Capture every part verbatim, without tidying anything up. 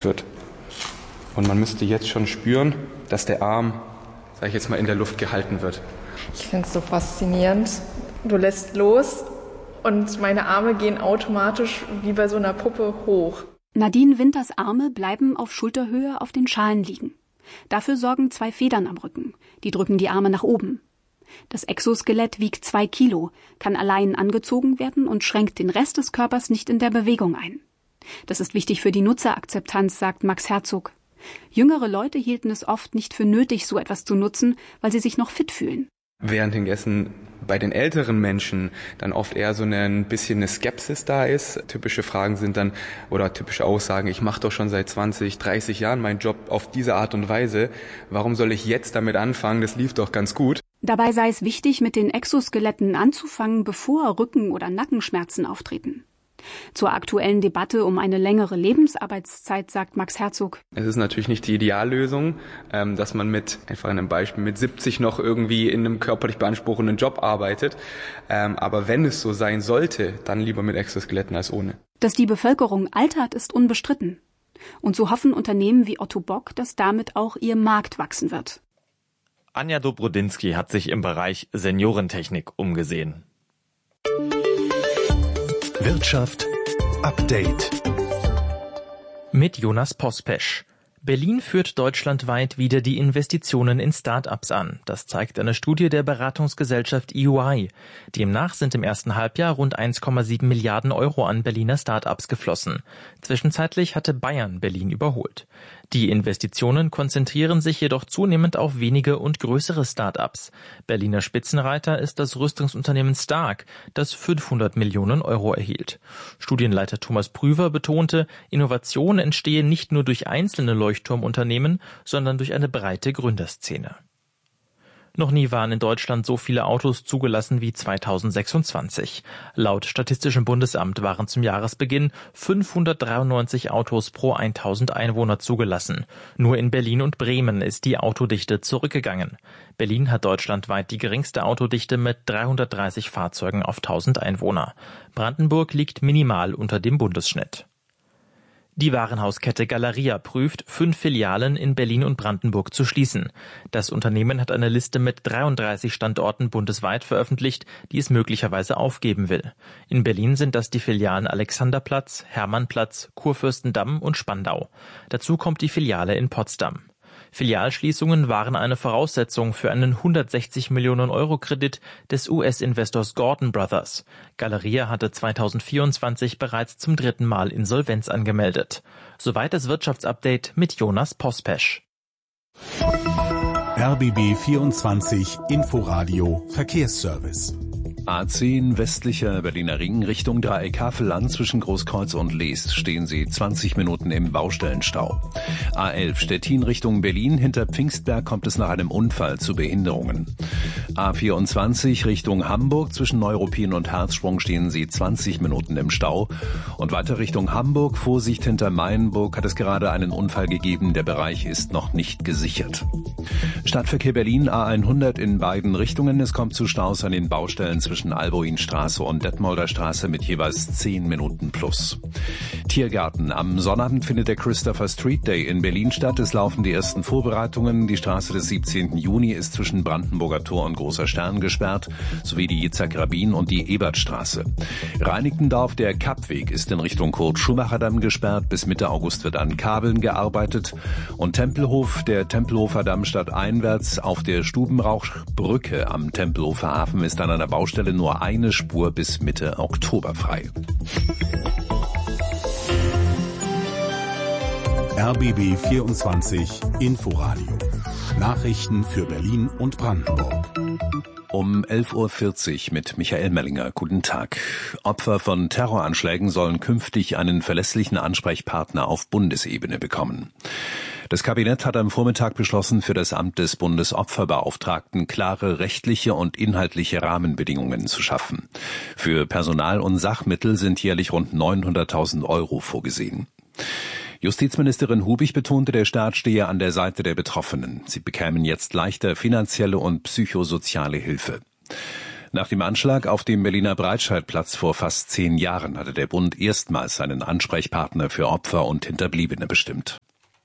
wird. Und man müsste jetzt schon spüren, dass der Arm, sag ich jetzt mal, in der Luft gehalten wird. Ich finde es so faszinierend. Du lässt los und meine Arme gehen automatisch wie bei so einer Puppe hoch. Nadine Winters Arme bleiben auf Schulterhöhe auf den Schalen liegen. Dafür sorgen zwei Federn am Rücken. Die drücken die Arme nach oben. Das Exoskelett wiegt zwei Kilo, kann allein angezogen werden und schränkt den Rest des Körpers nicht in der Bewegung ein. Das ist wichtig für die Nutzerakzeptanz, sagt Max Herzog. Jüngere Leute hielten es oft nicht für nötig, so etwas zu nutzen, weil sie sich noch fit fühlen. Während hingegen bei den älteren Menschen dann oft eher so ein bisschen eine Skepsis da ist. Typische Fragen sind dann, oder typische Aussagen, ich mache doch schon seit zwanzig, dreißig Jahren meinen Job auf diese Art und Weise. Warum soll ich jetzt damit anfangen? Das lief doch ganz gut. Dabei sei es wichtig, mit den Exoskeletten anzufangen, bevor Rücken- oder Nackenschmerzen auftreten. Zur aktuellen Debatte um eine längere Lebensarbeitszeit sagt Max Herzog: Es ist natürlich nicht die Ideallösung, dass man mit, einfach in einem Beispiel, mit siebzig noch irgendwie in einem körperlich beanspruchenden Job arbeitet. Aber wenn es so sein sollte, dann lieber mit Exoskeletten als ohne. Dass die Bevölkerung altert, ist unbestritten. Und so hoffen Unternehmen wie Otto Bock, dass damit auch ihr Markt wachsen wird. Anja Dobrodinsky hat sich im Bereich Seniorentechnik umgesehen. Wirtschaft Update mit Jonas Pospesch. Berlin führt deutschlandweit wieder die Investitionen in Start-ups an. Das zeigt eine Studie der Beratungsgesellschaft E Y. Demnach sind im ersten Halbjahr rund eins Komma sieben Milliarden Euro an Berliner Start-ups geflossen. Zwischenzeitlich hatte Bayern Berlin überholt. Die Investitionen konzentrieren sich jedoch zunehmend auf wenige und größere Start-ups. Berliner Spitzenreiter ist das Rüstungsunternehmen Stark, das fünfhundert Millionen Euro erhielt. Studienleiter Thomas Prüver betonte, Innovation entstehe nicht nur durch einzelne Leuchtturmunternehmen, sondern durch eine breite Gründerszene. Noch nie waren in Deutschland so viele Autos zugelassen wie zweitausendsechsundzwanzig. Laut Statistischem Bundesamt waren zum Jahresbeginn fünfhundertdreiundneunzig Autos pro tausend Einwohner zugelassen. Nur in Berlin und Bremen ist die Autodichte zurückgegangen. Berlin hat deutschlandweit die geringste Autodichte mit dreihundertdreißig Fahrzeugen auf tausend Einwohner. Brandenburg liegt minimal unter dem Bundesschnitt. Die Warenhauskette Galeria prüft, fünf Filialen in Berlin und Brandenburg zu schließen. Das Unternehmen hat eine Liste mit dreiunddreißig Standorten bundesweit veröffentlicht, die es möglicherweise aufgeben will. In Berlin sind das die Filialen Alexanderplatz, Hermannplatz, Kurfürstendamm und Spandau. Dazu kommt die Filiale in Potsdam. Filialschließungen waren eine Voraussetzung für einen hundertsechzig Millionen Euro Kredit des U S-Investors Gordon Brothers. Galeria hatte zweitausendvierundzwanzig bereits zum dritten Mal Insolvenz angemeldet. Soweit das Wirtschaftsupdate mit Jonas Pospesch. R B B vierundzwanzig Inforadio Verkehrsservice. A zehn westlicher Berliner Ring Richtung Dreieck Havelland zwischen Großkreuz und Leest stehen Sie zwanzig Minuten im Baustellenstau. A elf Stettin Richtung Berlin, hinter Pfingstberg kommt es nach einem Unfall zu Behinderungen. A vierundzwanzig Richtung Hamburg zwischen Neuruppin und Herzsprung stehen Sie zwanzig Minuten im Stau. Und weiter Richtung Hamburg, Vorsicht hinter Mayenburg, hat es gerade einen Unfall gegeben, der Bereich ist noch nicht gesichert. Stadtverkehr Berlin A hundert in beiden Richtungen, es kommt zu Staus an den Baustellen zwischen Alboinstraße und Detmolder Straße mit jeweils zehn Minuten plus. Tiergarten. Am Sonnabend findet der Christopher Street Day in Berlin statt. Es laufen die ersten Vorbereitungen. Die Straße des siebzehnten Juni ist zwischen Brandenburger Tor und Großer Stern gesperrt, sowie die Yitzhak-Rabin und die Ebertstraße. Reinickendorf, der Kappweg, ist in Richtung Kurt-Schumacher-Damm gesperrt. Bis Mitte August wird an Kabeln gearbeitet. Und Tempelhof, der Tempelhofer Damm stadteinwärts auf der Stubenrauchbrücke am Tempelhofer Hafen ist an einer Baustelle nur eine Spur bis Mitte Oktober frei. R B B vierundzwanzig Inforadio. Nachrichten für Berlin und Brandenburg. Um elf Uhr vierzig mit Michael Mellinger. Guten Tag. Opfer von Terroranschlägen sollen künftig einen verlässlichen Ansprechpartner auf Bundesebene bekommen. Das Kabinett hat am Vormittag beschlossen, für das Amt des Bundesopferbeauftragten klare rechtliche und inhaltliche Rahmenbedingungen zu schaffen. Für Personal und Sachmittel sind jährlich rund neunhunderttausend Euro vorgesehen. Justizministerin Hubig betonte, der Staat stehe an der Seite der Betroffenen. Sie bekämen jetzt leichter finanzielle und psychosoziale Hilfe. Nach dem Anschlag auf dem Berliner Breitscheidplatz vor fast zehn Jahren hatte der Bund erstmals einen Ansprechpartner für Opfer und Hinterbliebene bestimmt.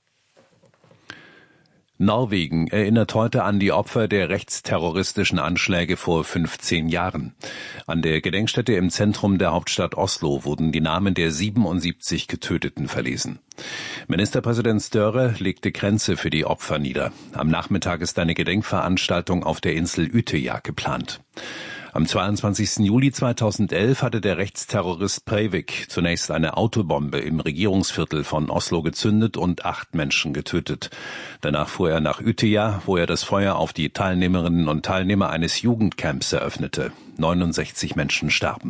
Norwegen erinnert heute an die Opfer der rechtsterroristischen Anschläge vor fünfzehn Jahren. An der Gedenkstätte im Zentrum der Hauptstadt Oslo wurden die Namen der siebenundsiebzig Getöteten verlesen. Ministerpräsident Støre legte Kränze für die Opfer nieder. Am Nachmittag ist eine Gedenkveranstaltung auf der Insel Utøya geplant. Am zweiundzwanzigsten Juli zweitausendelf hatte der Rechtsterrorist Breivik zunächst eine Autobombe im Regierungsviertel von Oslo gezündet und acht Menschen getötet. Danach fuhr er nach Utøya, wo er das Feuer auf die Teilnehmerinnen und Teilnehmer eines Jugendcamps eröffnete. neunundsechzig Menschen starben.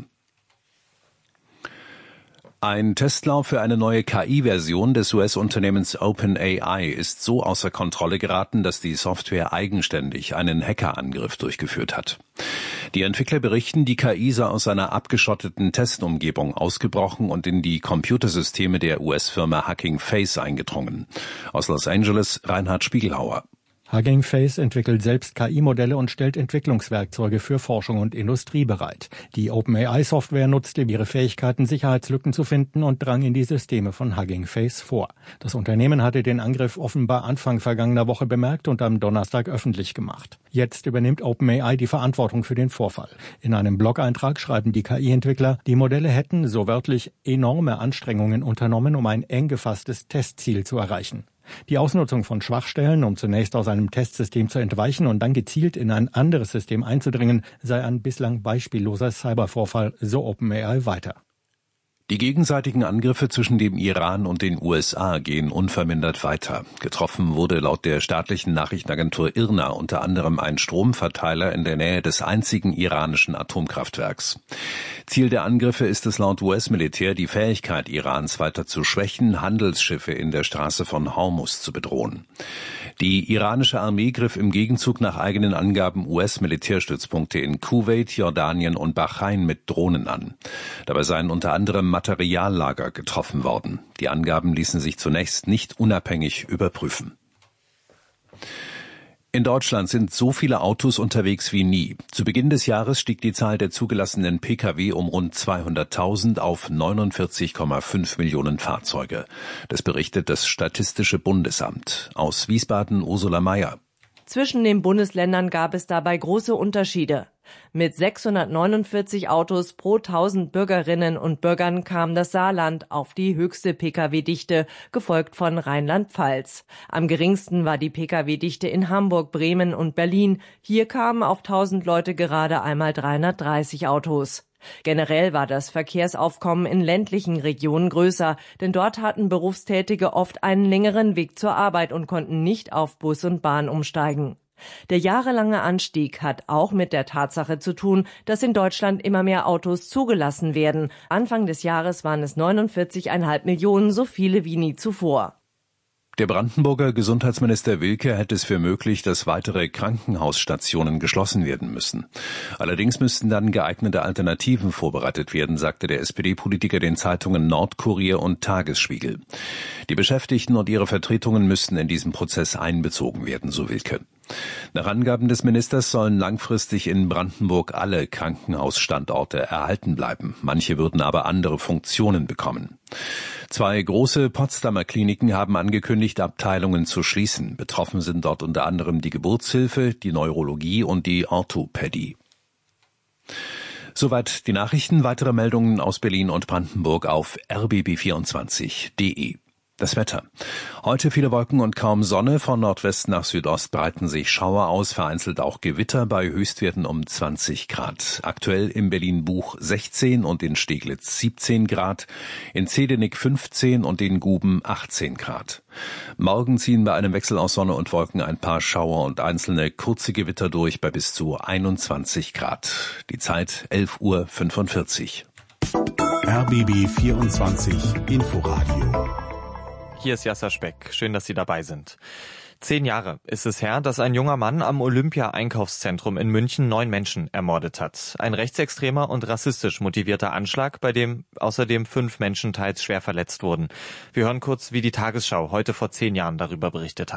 Ein Testlauf für eine neue K I-Version des U S-Unternehmens OpenAI ist so außer Kontrolle geraten, dass die Software eigenständig einen Hackerangriff durchgeführt hat. Die Entwickler berichten, die K I sei aus einer abgeschotteten Testumgebung ausgebrochen und in die Computersysteme der U S-Firma Hugging Face eingedrungen. Aus Los Angeles Reinhard Spiegelhauer. Hugging Face entwickelt selbst K I-Modelle und stellt Entwicklungswerkzeuge für Forschung und Industrie bereit. Die OpenAI-Software nutzte ihre Fähigkeiten, Sicherheitslücken zu finden und drang in die Systeme von Hugging Face vor. Das Unternehmen hatte den Angriff offenbar Anfang vergangener Woche bemerkt und am Donnerstag öffentlich gemacht. Jetzt übernimmt OpenAI die Verantwortung für den Vorfall. In einem Blog-Eintrag schreiben die K I-Entwickler, die Modelle hätten, so wörtlich, enorme Anstrengungen unternommen, um ein eng gefasstes Testziel zu erreichen. Die Ausnutzung von Schwachstellen, um zunächst aus einem Testsystem zu entweichen und dann gezielt in ein anderes System einzudringen, sei ein bislang beispielloser Cybervorfall, so OpenAI weiter. Die gegenseitigen Angriffe zwischen dem Iran und den U S A gehen unvermindert weiter. Getroffen wurde laut der staatlichen Nachrichtenagentur I R N A unter anderem ein Stromverteiler in der Nähe des einzigen iranischen Atomkraftwerks. Ziel der Angriffe ist es laut U S-Militär, die Fähigkeit Irans weiter zu schwächen, Handelsschiffe in der Straße von Hormuz zu bedrohen. Die iranische Armee griff im Gegenzug nach eigenen Angaben U S-Militärstützpunkte in Kuwait, Jordanien und Bahrain mit Drohnen an. Dabei seien unter anderem Materiallager getroffen worden. Die Angaben ließen sich zunächst nicht unabhängig überprüfen. In Deutschland sind so viele Autos unterwegs wie nie. Zu Beginn des Jahres stieg die Zahl der zugelassenen Pkw um rund zweihunderttausend auf neunundvierzig Komma fünf Millionen Fahrzeuge. Das berichtet das Statistische Bundesamt. Aus Wiesbaden Ursula Mayer. Zwischen den Bundesländern gab es dabei große Unterschiede. Mit sechshundertneunundvierzig Autos pro tausend Bürgerinnen und Bürgern kam das Saarland auf die höchste Pkw-Dichte, gefolgt von Rheinland-Pfalz. Am geringsten war die Pkw-Dichte in Hamburg, Bremen und Berlin. Hier kamen auf tausend Leute gerade einmal dreihundertdreißig Autos. Generell war das Verkehrsaufkommen in ländlichen Regionen größer, denn dort hatten Berufstätige oft einen längeren Weg zur Arbeit und konnten nicht auf Bus und Bahn umsteigen. Der jahrelange Anstieg hat auch mit der Tatsache zu tun, dass in Deutschland immer mehr Autos zugelassen werden. Anfang des Jahres waren es neunundvierzig Komma fünf Millionen, so viele wie nie zuvor. Der Brandenburger Gesundheitsminister Wilke hält es für möglich, dass weitere Krankenhausstationen geschlossen werden müssen. Allerdings müssten dann geeignete Alternativen vorbereitet werden, sagte der S P D-Politiker den Zeitungen Nordkurier und Tagesspiegel. Die Beschäftigten und ihre Vertretungen müssten in diesen Prozess einbezogen werden, so Wilke. Nach Angaben des Ministers sollen langfristig in Brandenburg alle Krankenhausstandorte erhalten bleiben. Manche würden aber andere Funktionen bekommen. Zwei große Potsdamer Kliniken haben angekündigt, Abteilungen zu schließen. Betroffen sind dort unter anderem die Geburtshilfe, die Neurologie und die Orthopädie. Soweit die Nachrichten. Weitere Meldungen aus Berlin und Brandenburg auf r b b vierundzwanzig punkt d e. Das Wetter. Heute viele Wolken und kaum Sonne. Von Nordwest nach Südost breiten sich Schauer aus, vereinzelt auch Gewitter bei Höchstwerten um zwanzig Grad. Aktuell in Berlin-Buch sechzehn und in Steglitz siebzehn Grad, in Zehdenick fünfzehn und in Guben achtzehn Grad. Morgen ziehen bei einem Wechsel aus Sonne und Wolken ein paar Schauer und einzelne kurze Gewitter durch bei bis zu einundzwanzig Grad. Die Zeit elf Uhr fünfundvierzig. R B B vierundzwanzig Inforadio. Hier ist Jasser Speck. Schön, dass Sie dabei sind. Zehn Jahre ist es her, dass ein junger Mann am Olympia-Einkaufszentrum in München neun Menschen ermordet hat. Ein rechtsextremer und rassistisch motivierter Anschlag, bei dem außerdem fünf Menschen teils schwer verletzt wurden. Wir hören kurz, wie die Tagesschau heute vor zehn Jahren darüber berichtet hat.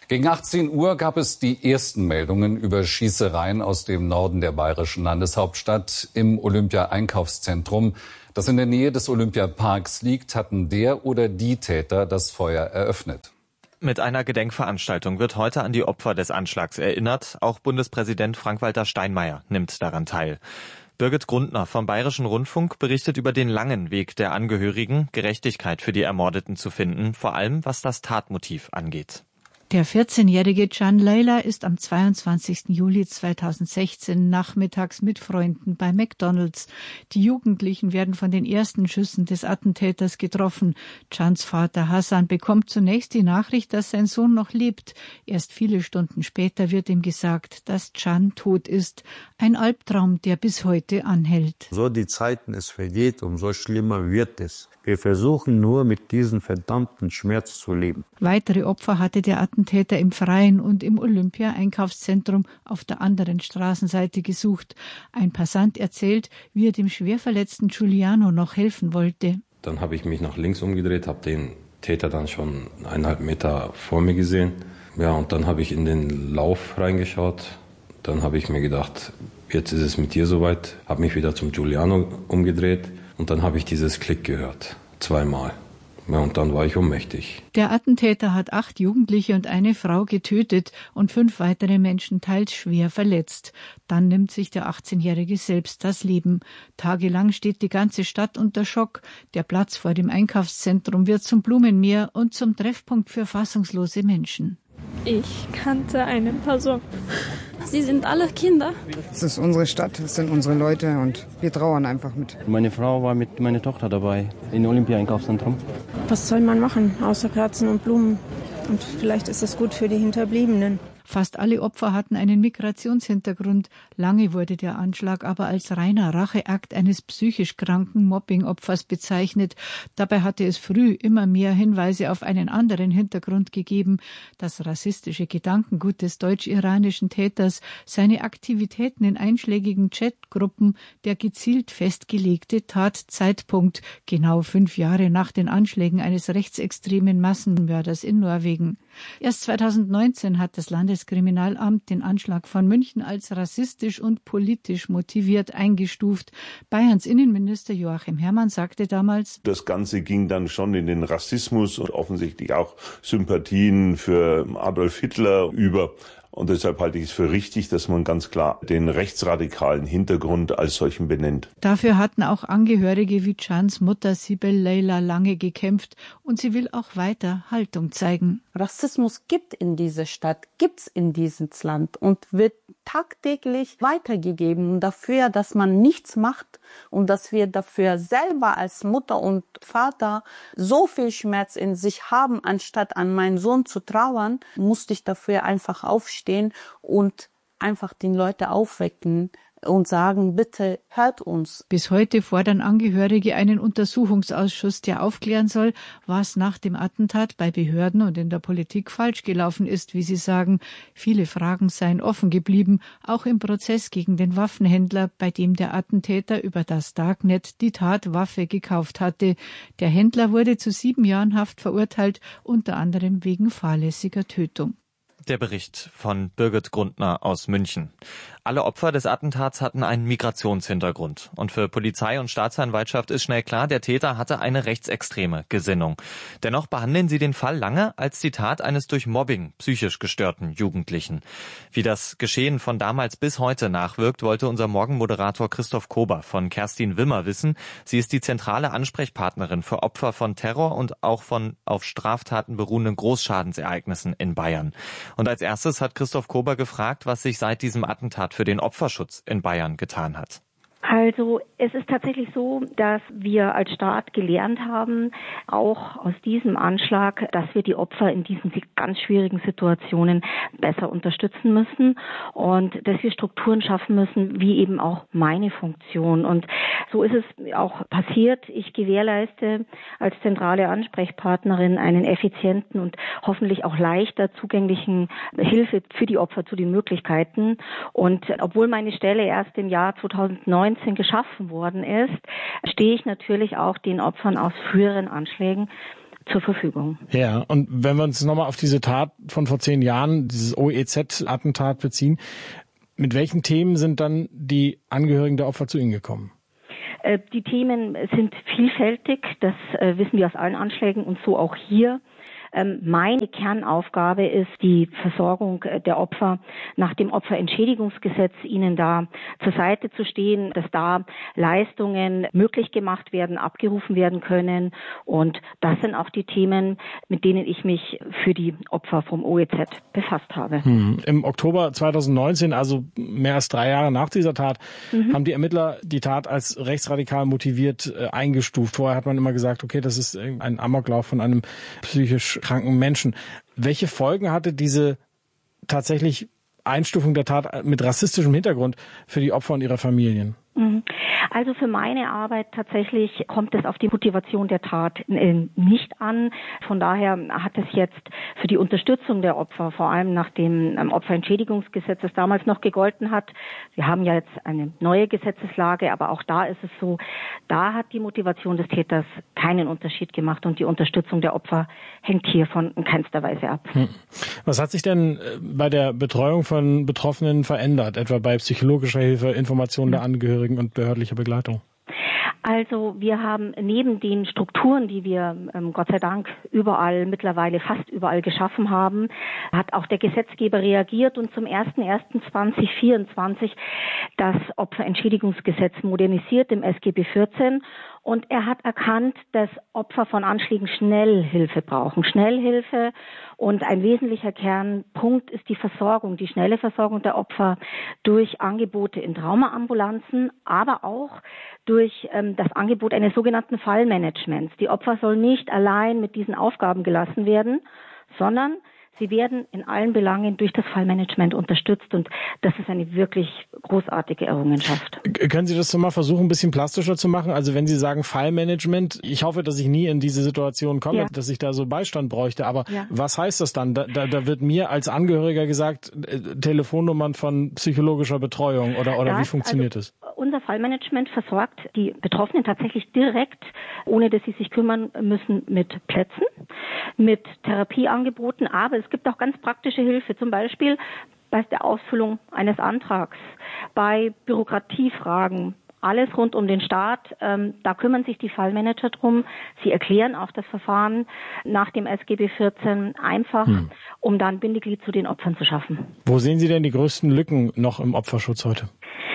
Gegen achtzehn Uhr gab es die ersten Meldungen über Schießereien aus dem Norden der bayerischen Landeshauptstadt im Olympia-Einkaufszentrum, das in der Nähe des Olympiaparks liegt, hatten der oder die Täter das Feuer eröffnet. Mit einer Gedenkveranstaltung wird heute an die Opfer des Anschlags erinnert. Auch Bundespräsident Frank-Walter Steinmeier nimmt daran teil. Birgit Grundner vom Bayerischen Rundfunk berichtet über den langen Weg der Angehörigen, Gerechtigkeit für die Ermordeten zu finden, vor allem was das Tatmotiv angeht. Der vierzehnjährige Can Leyla ist am zweiundzwanzigsten Juli zweitausendsechzehn nachmittags mit Freunden bei McDonald's. Die Jugendlichen werden von den ersten Schüssen des Attentäters getroffen. Cans Vater Hassan bekommt zunächst die Nachricht, dass sein Sohn noch lebt. Erst viele Stunden später wird ihm gesagt, dass Can tot ist. Ein Albtraum, der bis heute anhält. So die Zeiten es vergeht, umso schlimmer wird es. Wir versuchen nur, mit diesem verdammten Schmerz zu leben. Weitere Opfer hatte der Attentäter im Freien und im Olympia-Einkaufszentrum auf der anderen Straßenseite gesucht. Ein Passant erzählt, wie er dem schwerverletzten Giuliano noch helfen wollte. Dann habe ich mich nach links umgedreht, habe den Täter dann schon eineinhalb Meter vor mir gesehen. Ja, und dann habe ich in den Lauf reingeschaut. Dann habe ich mir gedacht, jetzt ist es mit dir soweit. Habe mich wieder zum Giuliano umgedreht. Und dann habe ich dieses Klick gehört, zweimal. Ja, und dann war ich ohnmächtig. Der Attentäter hat acht Jugendliche und eine Frau getötet und fünf weitere Menschen teils schwer verletzt. Dann nimmt sich der achtzehnjährige selbst das Leben. Tagelang steht die ganze Stadt unter Schock. Der Platz vor dem Einkaufszentrum wird zum Blumenmeer und zum Treffpunkt für fassungslose Menschen. Ich kannte eine Person. Sie sind alle Kinder. Es ist unsere Stadt, es sind unsere Leute und wir trauern einfach mit. Meine Frau war mit meiner Tochter dabei im Olympia-Einkaufszentrum. Was soll man machen, außer Kerzen und Blumen? Und vielleicht ist es gut für die Hinterbliebenen. Fast alle Opfer hatten einen Migrationshintergrund. Lange wurde der Anschlag aber als reiner Racheakt eines psychisch kranken Mobbing-Opfers bezeichnet. Dabei hatte es früh immer mehr Hinweise auf einen anderen Hintergrund gegeben. Das rassistische Gedankengut des deutsch-iranischen Täters, seine Aktivitäten in einschlägigen Chatgruppen, der gezielt festgelegte Tatzeitpunkt, genau fünf Jahre nach den Anschlägen eines rechtsextremen Massenmörders in Norwegen. Erst zweitausendneunzehn hat das Landeskriminalamt den Anschlag von München als rassistisch und politisch motiviert eingestuft. Bayerns Innenminister Joachim Herrmann sagte damals: Das Ganze ging dann schon in den Rassismus und offensichtlich auch Sympathien für Adolf Hitler über. Und deshalb halte ich es für richtig, dass man ganz klar den rechtsradikalen Hintergrund als solchen benennt. Dafür hatten auch Angehörige wie Cans Mutter Sibel Leyla lange gekämpft und sie will auch weiter Haltung zeigen. Rassismus gibt in dieser Stadt, gibt's in diesem Land und wird tagtäglich weitergegeben dafür, dass man nichts macht und dass wir dafür selber als Mutter und Vater so viel Schmerz in sich haben, anstatt an meinen Sohn zu trauern, musste ich dafür einfach aufstehen und einfach den Leute aufwecken und sagen, bitte hört uns. Bis heute fordern Angehörige einen Untersuchungsausschuss, der aufklären soll, was nach dem Attentat bei Behörden und in der Politik falsch gelaufen ist, wie sie sagen. Viele Fragen seien offen geblieben, auch im Prozess gegen den Waffenhändler, bei dem der Attentäter über das Darknet die Tatwaffe gekauft hatte. Der Händler wurde zu sieben Jahren Haft verurteilt, unter anderem wegen fahrlässiger Tötung. Der Bericht von Birgit Grundner aus München. Alle Opfer des Attentats hatten einen Migrationshintergrund. Und für Polizei und Staatsanwaltschaft ist schnell klar, der Täter hatte eine rechtsextreme Gesinnung. Dennoch behandeln sie den Fall lange als die Tat eines durch Mobbing psychisch gestörten Jugendlichen. Wie das Geschehen von damals bis heute nachwirkt, wollte unser Morgenmoderator Christoph Kober von Kerstin Wimmer wissen. Sie ist die zentrale Ansprechpartnerin für Opfer von Terror und auch von auf Straftaten beruhenden Großschadensereignissen in Bayern. Und als erstes hat Christoph Kober gefragt, was sich seit diesem Attentat für den Opferschutz in Bayern getan hat. Also es ist tatsächlich so, dass wir als Staat gelernt haben, auch aus diesem Anschlag, dass wir die Opfer in diesen ganz schwierigen Situationen besser unterstützen müssen und dass wir Strukturen schaffen müssen, wie eben auch meine Funktion. Und so ist es auch passiert. Ich gewährleiste als zentrale Ansprechpartnerin einen effizienten und hoffentlich auch leichter zugänglichen Hilfe für die Opfer zu den Möglichkeiten. Und obwohl meine Stelle erst im Jahr zweitausendneunzehn geschaffen worden ist, stehe ich natürlich auch den Opfern aus früheren Anschlägen zur Verfügung. Ja, und wenn wir uns nochmal auf diese Tat von vor zehn Jahren, dieses O E Z-Attentat beziehen, mit welchen Themen sind dann die Angehörigen der Opfer zu Ihnen gekommen? Die Themen sind vielfältig, das wissen wir aus allen Anschlägen und so auch hier. Meine Kernaufgabe ist die Versorgung der Opfer nach dem Opferentschädigungsgesetz, ihnen da zur Seite zu stehen, dass da Leistungen möglich gemacht werden, abgerufen werden können. Und das sind auch die Themen, mit denen ich mich für die Opfer vom O E Z befasst habe. Hm. Im Oktober zweitausendneunzehn, also mehr als drei Jahre nach dieser Tat, mhm. haben die Ermittler die Tat als rechtsradikal motiviert äh, eingestuft. Vorher hat man immer gesagt, okay, das ist ein Amoklauf von einem psychisch kranken Menschen. Welche Folgen hatte diese tatsächlich Einstufung der Tat mit rassistischem Hintergrund für die Opfer und ihre Familien? Also für meine Arbeit tatsächlich kommt es auf die Motivation der Tat nicht an. Von daher hat es jetzt für die Unterstützung der Opfer, vor allem nach dem Opferentschädigungsgesetz, das damals noch gegolten hat, wir haben ja jetzt eine neue Gesetzeslage, aber auch da ist es so, da hat die Motivation des Täters keinen Unterschied gemacht und die Unterstützung der Opfer hängt hiervon in keinster Weise ab. Was hat sich denn bei der Betreuung von Betroffenen verändert, etwa bei psychologischer Hilfe, Information der Angehörigen und behördlicher Begleitung? Also wir haben neben den Strukturen, die wir ähm, Gott sei Dank überall, mittlerweile fast überall geschaffen haben, hat auch der Gesetzgeber reagiert und zum ersten ersten zweitausendvierundzwanzig das Opferentschädigungsgesetz modernisiert im S G B vierzehn. Und er hat erkannt, dass Opfer von Anschlägen Schnellhilfe brauchen. Schnellhilfe und ein wesentlicher Kernpunkt ist die Versorgung, die schnelle Versorgung der Opfer durch Angebote in Traumaambulanzen, aber auch durch ähm, das Angebot eines sogenannten Fallmanagements. Die Opfer sollen nicht allein mit diesen Aufgaben gelassen werden, sondern sie werden in allen Belangen durch das Fallmanagement unterstützt und das ist eine wirklich großartige Errungenschaft. Können Sie das so mal versuchen, ein bisschen plastischer zu machen? Also wenn Sie sagen Fallmanagement, ich hoffe, dass ich nie in diese Situation komme, ja. dass ich da so Beistand bräuchte, aber ja. was heißt das dann? Da, da, da wird mir als Angehöriger gesagt, äh, Telefonnummern von psychologischer Betreuung oder, oder das, wie funktioniert also, das? Unser Fallmanagement versorgt die Betroffenen tatsächlich direkt, ohne dass sie sich kümmern müssen, mit Plätzen, mit Therapieangeboten, aber es gibt auch ganz praktische Hilfe, zum Beispiel bei der Ausfüllung eines Antrags, bei Bürokratiefragen, alles rund um den Staat. Ähm, da kümmern sich die Fallmanager drum. Sie erklären auch das Verfahren nach dem S G B vierzehn einfach, hm. um dann Bindeglied zu den Opfern zu schaffen. Wo sehen Sie denn die größten Lücken noch im Opferschutz heute?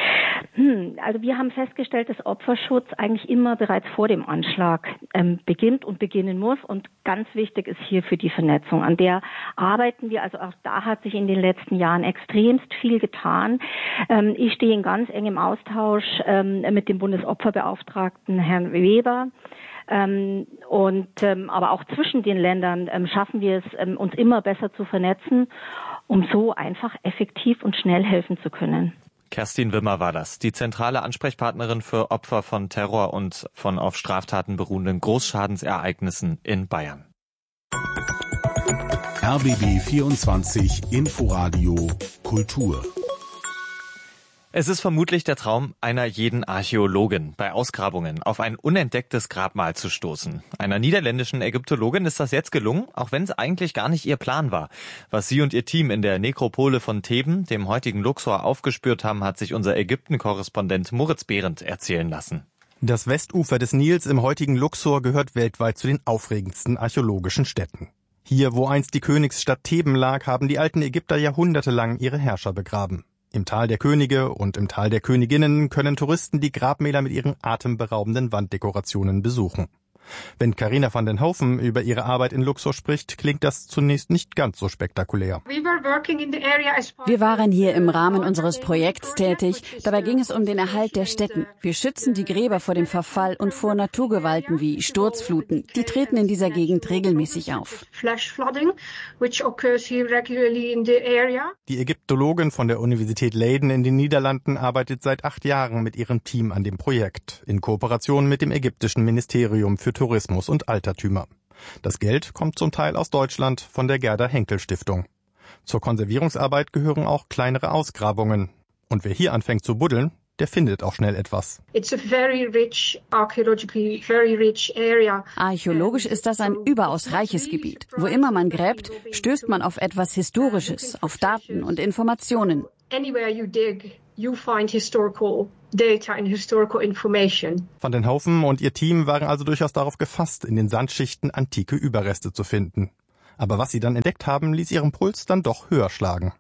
Hm, also wir haben festgestellt, dass Opferschutz eigentlich immer bereits vor dem Anschlag ähm, beginnt und beginnen muss. Und ganz wichtig ist hier für die Vernetzung. An der arbeiten wir. Also auch da hat sich in den letzten Jahren extremst viel getan. Ähm, ich stehe in ganz engem Austausch ähm, mit dem Bundesopferbeauftragten Herrn Weber. Ähm, und ähm, aber auch zwischen den Ländern ähm, schaffen wir es, ähm, uns immer besser zu vernetzen, um so einfach effektiv und schnell helfen zu können. Kerstin Wimmer war das, die zentrale Ansprechpartnerin für Opfer von Terror und von auf Straftaten beruhenden Großschadensereignissen in Bayern. R B B vierundzwanzig Inforadio Kultur. Es ist vermutlich der Traum einer jeden Archäologin, bei Ausgrabungen auf ein unentdecktes Grabmal zu stoßen. Einer niederländischen Ägyptologin ist das jetzt gelungen, auch wenn es eigentlich gar nicht ihr Plan war. Was sie und ihr Team in der Nekropole von Theben, dem heutigen Luxor, aufgespürt haben, hat sich unser Ägypten-Korrespondent Moritz Behrendt erzählen lassen. Das Westufer des Nils im heutigen Luxor gehört weltweit zu den aufregendsten archäologischen Städten. Hier, wo einst die Königsstadt Theben lag, haben die alten Ägypter jahrhundertelang ihre Herrscher begraben. Im Tal der Könige und im Tal der Königinnen können Touristen die Grabmäler mit ihren atemberaubenden Wanddekorationen besuchen. Wenn Carina van den Haufen über ihre Arbeit in Luxor spricht, klingt das zunächst nicht ganz so spektakulär. Wir waren hier im Rahmen unseres Projekts tätig. Dabei ging es um den Erhalt der Stätten. Wir schützen die Gräber vor dem Verfall und vor Naturgewalten wie Sturzfluten. Die treten in dieser Gegend regelmäßig auf. Die Ägyptologin von der Universität Leiden in den Niederlanden arbeitet seit acht Jahren mit ihrem Team an dem Projekt, in Kooperation mit dem ägyptischen Ministerium für Tourismus und Altertümer. Das Geld kommt zum Teil aus Deutschland von der Gerda Henkel Stiftung. Zur Konservierungsarbeit gehören auch kleinere Ausgrabungen. Und wer hier anfängt zu buddeln, der findet auch schnell etwas. It's a very rich, archaeologically very rich area. Archäologisch ist das ein überaus reiches Gebiet. Wo immer man gräbt, stößt man auf etwas Historisches, auf Daten und Informationen. Anywhere you dig, you find historical data and historical information. Van den Hooven und ihr Team waren also durchaus darauf gefasst, in den Sandschichten antike Überreste zu finden. Aber was sie dann entdeckt haben, ließ ihren Puls dann doch höher schlagen.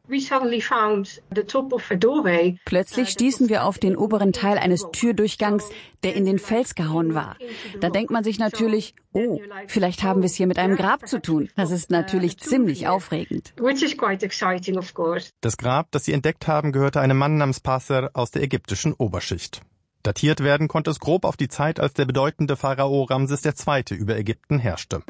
Plötzlich stießen wir auf den oberen Teil eines Türdurchgangs, der in den Fels gehauen war. Da denkt man sich natürlich, oh, vielleicht haben wir es hier mit einem Grab zu tun. Das ist natürlich ziemlich aufregend. Das Grab, das sie entdeckt haben, gehörte einem Mann namens Passer aus der ägyptischen Oberschicht. Datiert werden konnte es grob auf die Zeit, als der bedeutende Pharao Ramses der Zweite über Ägypten herrschte.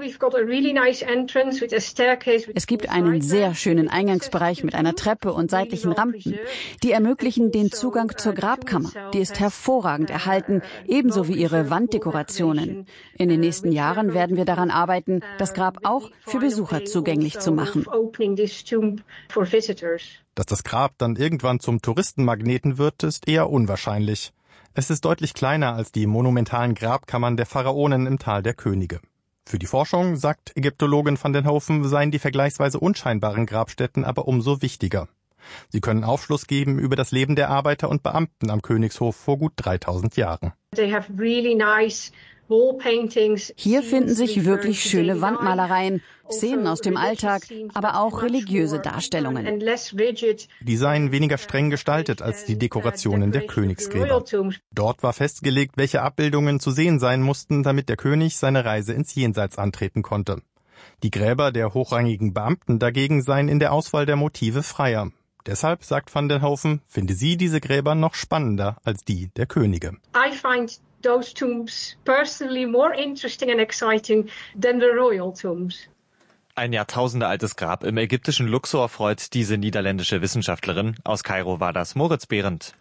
Es gibt einen sehr schönen Eingangsbereich mit einer Treppe und seitlichen Rampen. Die ermöglichen den Zugang zur Grabkammer. Die ist hervorragend erhalten, ebenso wie ihre Wanddekorationen. In den nächsten Jahren werden wir daran arbeiten, das Grab auch für Besucher zugänglich zu machen. Dass das Grab dann irgendwann zum Touristenmagneten wird, ist eher unwahrscheinlich. Es ist deutlich kleiner als die monumentalen Grabkammern der Pharaonen im Tal der Könige. Für die Forschung, sagt Ägyptologin van den Hooven, seien die vergleichsweise unscheinbaren Grabstätten aber umso wichtiger. Sie können Aufschluss geben über das Leben der Arbeiter und Beamten am Königshof vor gut dreitausend Jahren. Hier finden sich wirklich schöne Wandmalereien, Szenen aus dem Alltag, aber auch religiöse Darstellungen. Die seien weniger streng gestaltet als die Dekorationen der Königsgräber. Dort war festgelegt, welche Abbildungen zu sehen sein mussten, damit der König seine Reise ins Jenseits antreten konnte. Die Gräber der hochrangigen Beamten dagegen seien in der Auswahl der Motive freier. Deshalb, sagt van den Hooven, finde sie diese Gräber noch spannender als die der Könige. I find those tombs personally more interesting and exciting than the royal tombs. Ein jahrtausendealtes Grab im ägyptischen Luxor freut diese niederländische Wissenschaftlerin. Aus Kairo war das Moritz Behrendt.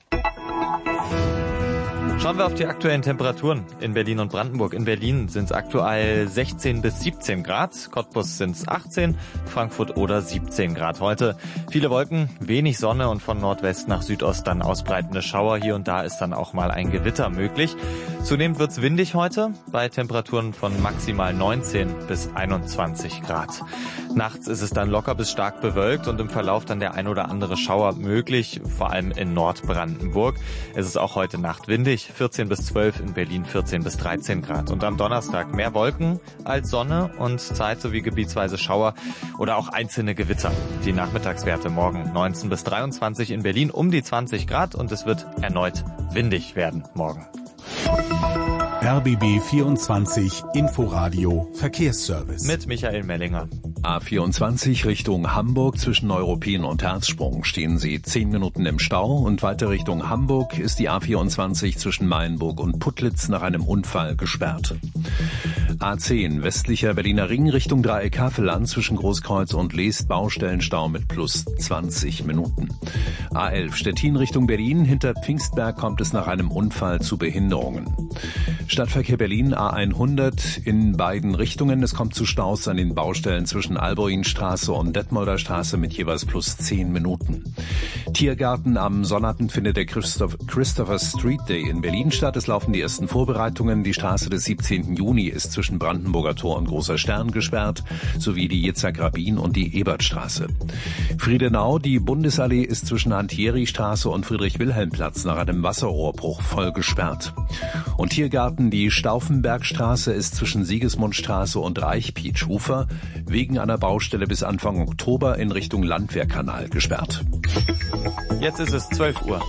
Schauen wir auf die aktuellen Temperaturen in Berlin und Brandenburg. In Berlin sind es aktuell sechzehn bis siebzehn Grad, Cottbus sind es achtzehn, Frankfurt oder siebzehn Grad heute. Viele Wolken, wenig Sonne und von Nordwest nach Südost dann ausbreitende Schauer. Hier und da ist dann auch mal ein Gewitter möglich. Zunehmend wird es windig heute bei Temperaturen von maximal neunzehn bis einundzwanzig Grad. Nachts ist es dann locker bis stark bewölkt und im Verlauf dann der ein oder andere Schauer möglich, vor allem in Nordbrandenburg. Es ist auch heute Nacht windig. vierzehn bis zwölf, in Berlin vierzehn bis dreizehn Grad. Und am Donnerstag mehr Wolken als Sonne und Zeit sowie gebietsweise Schauer oder auch einzelne Gewitter. Die Nachmittagswerte morgen neunzehn bis dreiundzwanzig, in Berlin um die zwanzig Grad und es wird erneut windig werden morgen. R B B vierundzwanzig Inforadio Verkehrsservice. Mit Michael Mellinger. A vierundzwanzig Richtung Hamburg zwischen Neuruppin und Herzsprung stehen Sie zehn Minuten im Stau und weiter Richtung Hamburg ist die A vierundzwanzig zwischen Mayenburg und Putlitz nach einem Unfall gesperrt. A zehn westlicher Berliner Ring Richtung Dreieck Havelland zwischen Großkreuz und Leest Baustellenstau mit plus zwanzig Minuten. A elf Stettin Richtung Berlin, hinter Pfingstberg kommt es nach einem Unfall zu Behinderungen. Stadtverkehr Berlin A hundert in beiden Richtungen. Es kommt zu Staus an den Baustellen zwischen Alboinstraße und Detmolder Straße mit jeweils plus zehn Minuten. Tiergarten am Sonnabend findet der Christoph- Christopher Street Day in Berlin statt. Es laufen die ersten Vorbereitungen. Die Straße des siebzehnten Juni ist zwischen Brandenburger Tor und Großer Stern gesperrt, sowie die Yitzhak Rabin und die Ebertstraße. Friedenau, die Bundesallee ist zwischen Antieri-Straße und Friedrich-Wilhelm-Platz nach einem Wasserrohrbruch voll gesperrt. Und Tiergarten, die Stauffenbergstraße ist zwischen Sigismundstraße und Reichpietsch-Ufer wegen einer Baustelle bis Anfang Oktober in Richtung Landwehrkanal gesperrt. Jetzt ist es zwölf Uhr.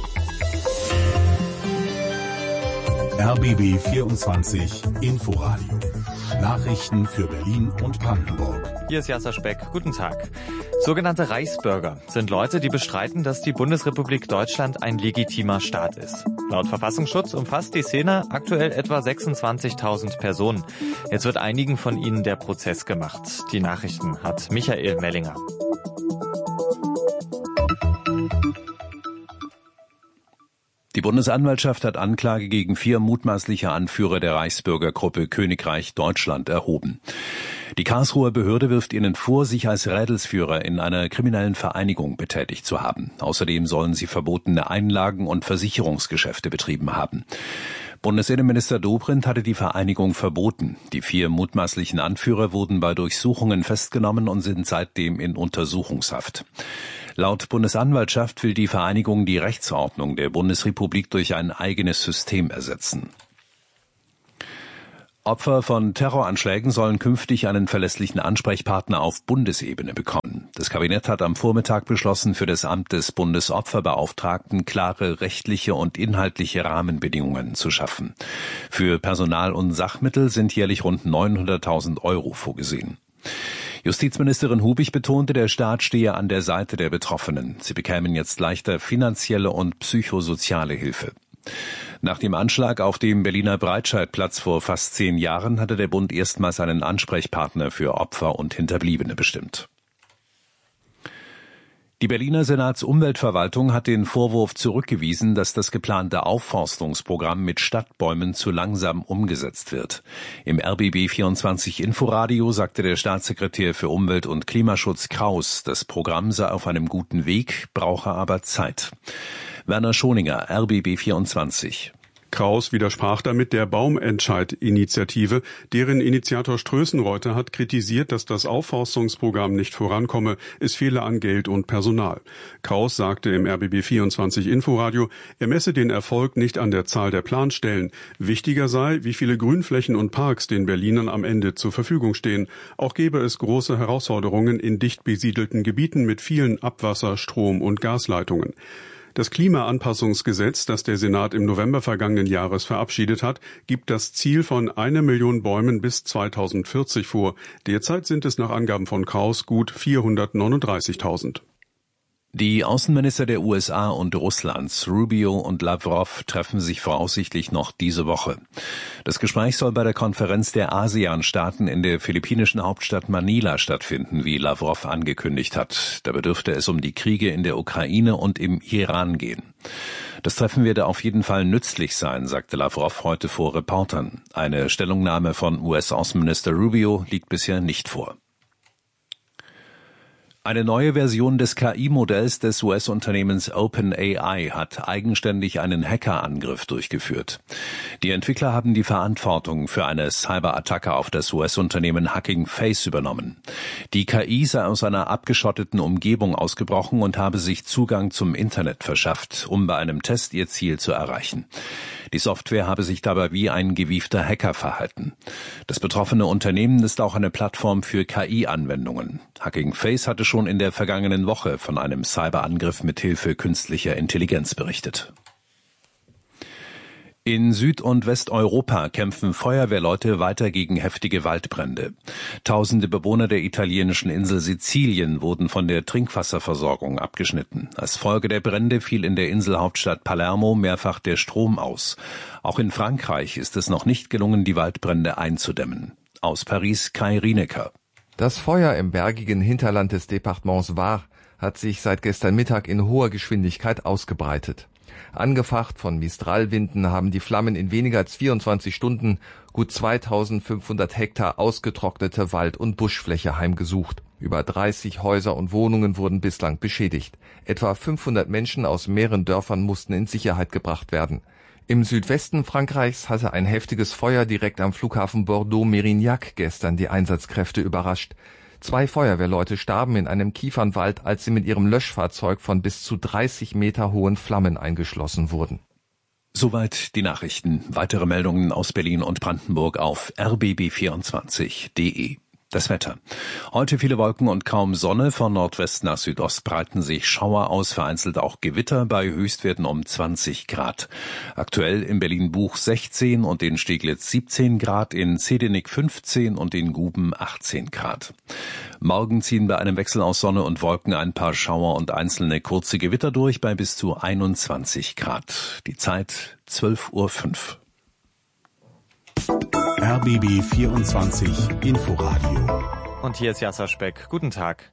R B B vierundzwanzig Inforadio. Nachrichten für Berlin und Brandenburg. Hier ist Jasser Speck. Guten Tag. Sogenannte Reichsbürger sind Leute, die bestreiten, dass die Bundesrepublik Deutschland ein legitimer Staat ist. Laut Verfassungsschutz umfasst die Szene aktuell etwa sechsundzwanzigtausend Personen. Jetzt wird einigen von ihnen der Prozess gemacht. Die Nachrichten hat Michael Mellinger. Die Bundesanwaltschaft hat Anklage gegen vier mutmaßliche Anführer der Reichsbürgergruppe Königreich Deutschland erhoben. Die Karlsruher Behörde wirft ihnen vor, sich als Rädelsführer in einer kriminellen Vereinigung betätigt zu haben. Außerdem sollen sie verbotene Einlagen- und Versicherungsgeschäfte betrieben haben. Bundesinnenminister Dobrindt hatte die Vereinigung verboten. Die vier mutmaßlichen Anführer wurden bei Durchsuchungen festgenommen und sind seitdem in Untersuchungshaft. Laut Bundesanwaltschaft will die Vereinigung die Rechtsordnung der Bundesrepublik durch ein eigenes System ersetzen. Opfer von Terroranschlägen sollen künftig einen verlässlichen Ansprechpartner auf Bundesebene bekommen. Das Kabinett hat am Vormittag beschlossen, für das Amt des Bundesopferbeauftragten klare rechtliche und inhaltliche Rahmenbedingungen zu schaffen. Für Personal und Sachmittel sind jährlich rund neunhunderttausend Euro vorgesehen. Justizministerin Hubig betonte, der Staat stehe an der Seite der Betroffenen. Sie bekämen jetzt leichter finanzielle und psychosoziale Hilfe. Nach dem Anschlag auf dem Berliner Breitscheidplatz vor fast zehn Jahren hatte der Bund erstmals einen Ansprechpartner für Opfer und Hinterbliebene bestimmt. Die Berliner Senatsumweltverwaltung hat den Vorwurf zurückgewiesen, dass das geplante Aufforstungsprogramm mit Stadtbäumen zu langsam umgesetzt wird. Im R B B vierundzwanzig Inforadio sagte der Staatssekretär für Umwelt und Klimaschutz Kraus, das Programm sei auf einem guten Weg, brauche aber Zeit. Werner Schoninger, R B B vierundzwanzig. Kraus widersprach damit der Baumentscheid-Initiative. Deren Initiator Strößenreuter hat kritisiert, dass das Aufforstungsprogramm nicht vorankomme. Es fehle an Geld und Personal. Kraus sagte im R B B vierundzwanzig Inforadio, er messe den Erfolg nicht an der Zahl der Planstellen. Wichtiger sei, wie viele Grünflächen und Parks den Berlinern am Ende zur Verfügung stehen. Auch gebe es große Herausforderungen in dicht besiedelten Gebieten mit vielen Abwasser-, Strom- und Gasleitungen. Das Klimaanpassungsgesetz, das der Senat im November vergangenen Jahres verabschiedet hat, gibt das Ziel von einer Million Bäumen bis zweitausendvierzig vor. Derzeit sind es nach Angaben von Kraus gut vierhundertneununddreißigtausend. Die Außenminister der U S A und Russlands, Rubio und Lavrov, treffen sich voraussichtlich noch diese Woche. Das Gespräch soll bei der Konferenz der ASEAN-Staaten in der philippinischen Hauptstadt Manila stattfinden, wie Lavrov angekündigt hat. Dabei dürfte es um die Kriege in der Ukraine und im Iran gehen. Das Treffen werde auf jeden Fall nützlich sein, sagte Lavrov heute vor Reportern. Eine Stellungnahme von U S-Außenminister Rubio liegt bisher nicht vor. Eine neue Version des K I-Modells des U S-Unternehmens OpenAI hat eigenständig einen Hackerangriff durchgeführt. Die Entwickler haben die Verantwortung für eine Cyberattacke auf das U S-Unternehmen Hugging Face übernommen. Die K I sei aus einer abgeschotteten Umgebung ausgebrochen und habe sich Zugang zum Internet verschafft, um bei einem Test ihr Ziel zu erreichen. Die Software habe sich dabei wie ein gewiefter Hacker verhalten. Das betroffene Unternehmen ist auch eine Plattform für K I-Anwendungen. Hugging Face hatte schon in der vergangenen Woche von einem Cyberangriff mit Hilfe künstlicher Intelligenz berichtet. In Süd- und Westeuropa kämpfen Feuerwehrleute weiter gegen heftige Waldbrände. Tausende Bewohner der italienischen Insel Sizilien wurden von der Trinkwasserversorgung abgeschnitten. Als Folge der Brände fiel in der Inselhauptstadt Palermo mehrfach der Strom aus. Auch in Frankreich ist es noch nicht gelungen, die Waldbrände einzudämmen. Aus Paris Kai Rienecker. Das Feuer im bergigen Hinterland des Departements Var hat sich seit gestern Mittag in hoher Geschwindigkeit ausgebreitet. Angefacht von Mistralwinden haben die Flammen in weniger als vierundzwanzig Stunden gut zweitausendfünfhundert Hektar ausgetrocknete Wald- und Buschfläche heimgesucht. Über dreißig Häuser und Wohnungen wurden bislang beschädigt. Etwa fünfhundert Menschen aus mehreren Dörfern mussten in Sicherheit gebracht werden. Im Südwesten Frankreichs hatte ein heftiges Feuer direkt am Flughafen Bordeaux-Mérignac gestern die Einsatzkräfte überrascht. Zwei Feuerwehrleute starben in einem Kiefernwald, als sie mit ihrem Löschfahrzeug von bis zu dreißig Meter hohen Flammen eingeschlossen wurden. Soweit die Nachrichten. Weitere Meldungen aus Berlin und Brandenburg auf r b b vierundzwanzig punkt d e. Das Wetter. Heute viele Wolken und kaum Sonne. Von Nordwest nach Südost breiten sich Schauer aus, vereinzelt auch Gewitter bei Höchstwerten um zwanzig Grad. Aktuell in Berlin-Buch sechzehn und in Steglitz siebzehn Grad, in Zedenik fünfzehn und in Guben achtzehn Grad. Morgen ziehen bei einem Wechsel aus Sonne und Wolken ein paar Schauer und einzelne kurze Gewitter durch bei bis zu einundzwanzig Grad. Die Zeit zwölf Uhr fünf. R B B vierundzwanzig Inforadio. Und hier ist Jasser Speck. Guten Tag.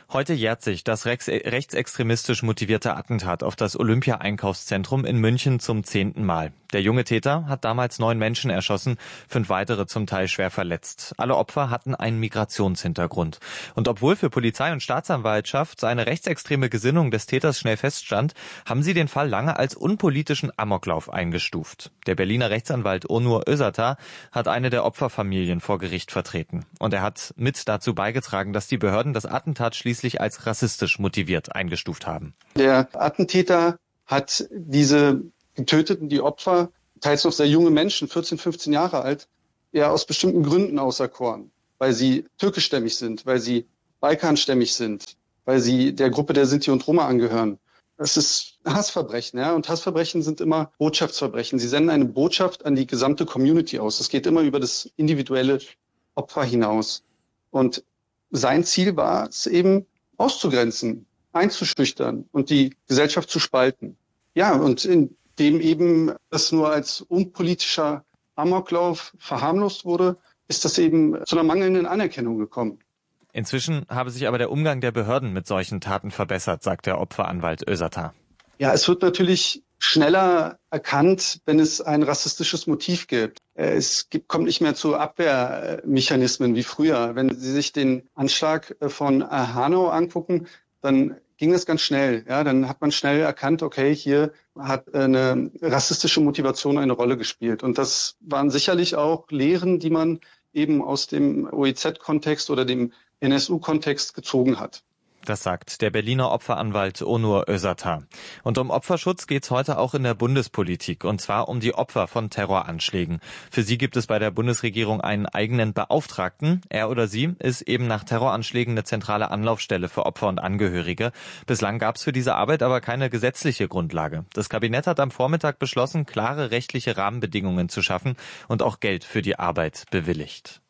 Heute jährt sich das rechtsextremistisch motivierte Attentat auf das Olympia-Einkaufszentrum in München zum zehnten Mal. Der junge Täter hat damals neun Menschen erschossen, fünf weitere zum Teil schwer verletzt. Alle Opfer hatten einen Migrationshintergrund. Und obwohl für Polizei und Staatsanwaltschaft eine rechtsextreme Gesinnung des Täters schnell feststand, haben sie den Fall lange als unpolitischen Amoklauf eingestuft. Der Berliner Rechtsanwalt Onur Özata hat eine der Opferfamilien vor Gericht vertreten. Und er hat mit dazu beigetragen, dass die Behörden das Attentat schließlich als rassistisch motiviert eingestuft haben. Der Attentäter hat diese Getöteten, die Opfer, teils noch sehr junge Menschen, vierzehn, fünfzehn Jahre alt, ja aus bestimmten Gründen auserkoren. Weil sie türkischstämmig sind, weil sie balkanstämmig sind, weil sie der Gruppe der Sinti und Roma angehören. Das ist Hassverbrechen, ja. Und Hassverbrechen sind immer Botschaftsverbrechen. Sie senden eine Botschaft an die gesamte Community aus. Es geht immer über das individuelle Opfer hinaus. Und sein Ziel war es eben auszugrenzen, einzuschüchtern und die Gesellschaft zu spalten. Ja, und in dem eben das nur als unpolitischer Amoklauf verharmlost wurde, ist das eben zu einer mangelnden Anerkennung gekommen. Inzwischen habe sich aber der Umgang der Behörden mit solchen Taten verbessert, sagt der Opferanwalt Özata. Ja, es wird natürlich schneller erkannt, wenn es ein rassistisches Motiv gibt. Es gibt, kommt nicht mehr zu Abwehrmechanismen wie früher. Wenn Sie sich den Anschlag von Hanau angucken, dann ging das ganz schnell. Ja, dann hat man schnell erkannt, okay, hier hat eine rassistische Motivation eine Rolle gespielt. Und das waren sicherlich auch Lehren, die man eben aus dem O E Z-Kontext oder dem N S U-Kontext gezogen hat. Das sagt der Berliner Opferanwalt Onur Özata. Und um Opferschutz geht's heute auch in der Bundespolitik, und zwar um die Opfer von Terroranschlägen. Für sie gibt es bei der Bundesregierung einen eigenen Beauftragten. Er oder sie ist eben nach Terroranschlägen eine zentrale Anlaufstelle für Opfer und Angehörige. Bislang gab's für diese Arbeit aber keine gesetzliche Grundlage. Das Kabinett hat am Vormittag beschlossen, klare rechtliche Rahmenbedingungen zu schaffen und auch Geld für die Arbeit bewilligt.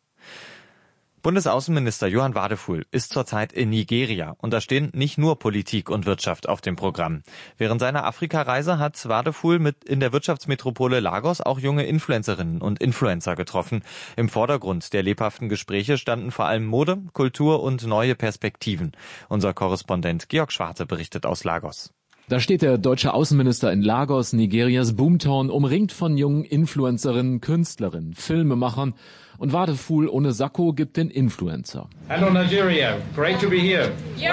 Bundesaußenminister Johann Wadephul ist zurzeit in Nigeria, und da stehen nicht nur Politik und Wirtschaft auf dem Programm. Während seiner Afrikareise hat Wadephul mit in der Wirtschaftsmetropole Lagos auch junge Influencerinnen und Influencer getroffen. Im Vordergrund der lebhaften Gespräche standen vor allem Mode, Kultur und neue Perspektiven. Unser Korrespondent Georg Schwarte berichtet aus Lagos. Da steht der deutsche Außenminister in Lagos, Nigerias Boomtown, umringt von jungen Influencerinnen, Künstlerinnen, Filmemachern. Und Wadephul ohne Sakko gibt den Influencer. Hello Nigeria, great to be here. Ja!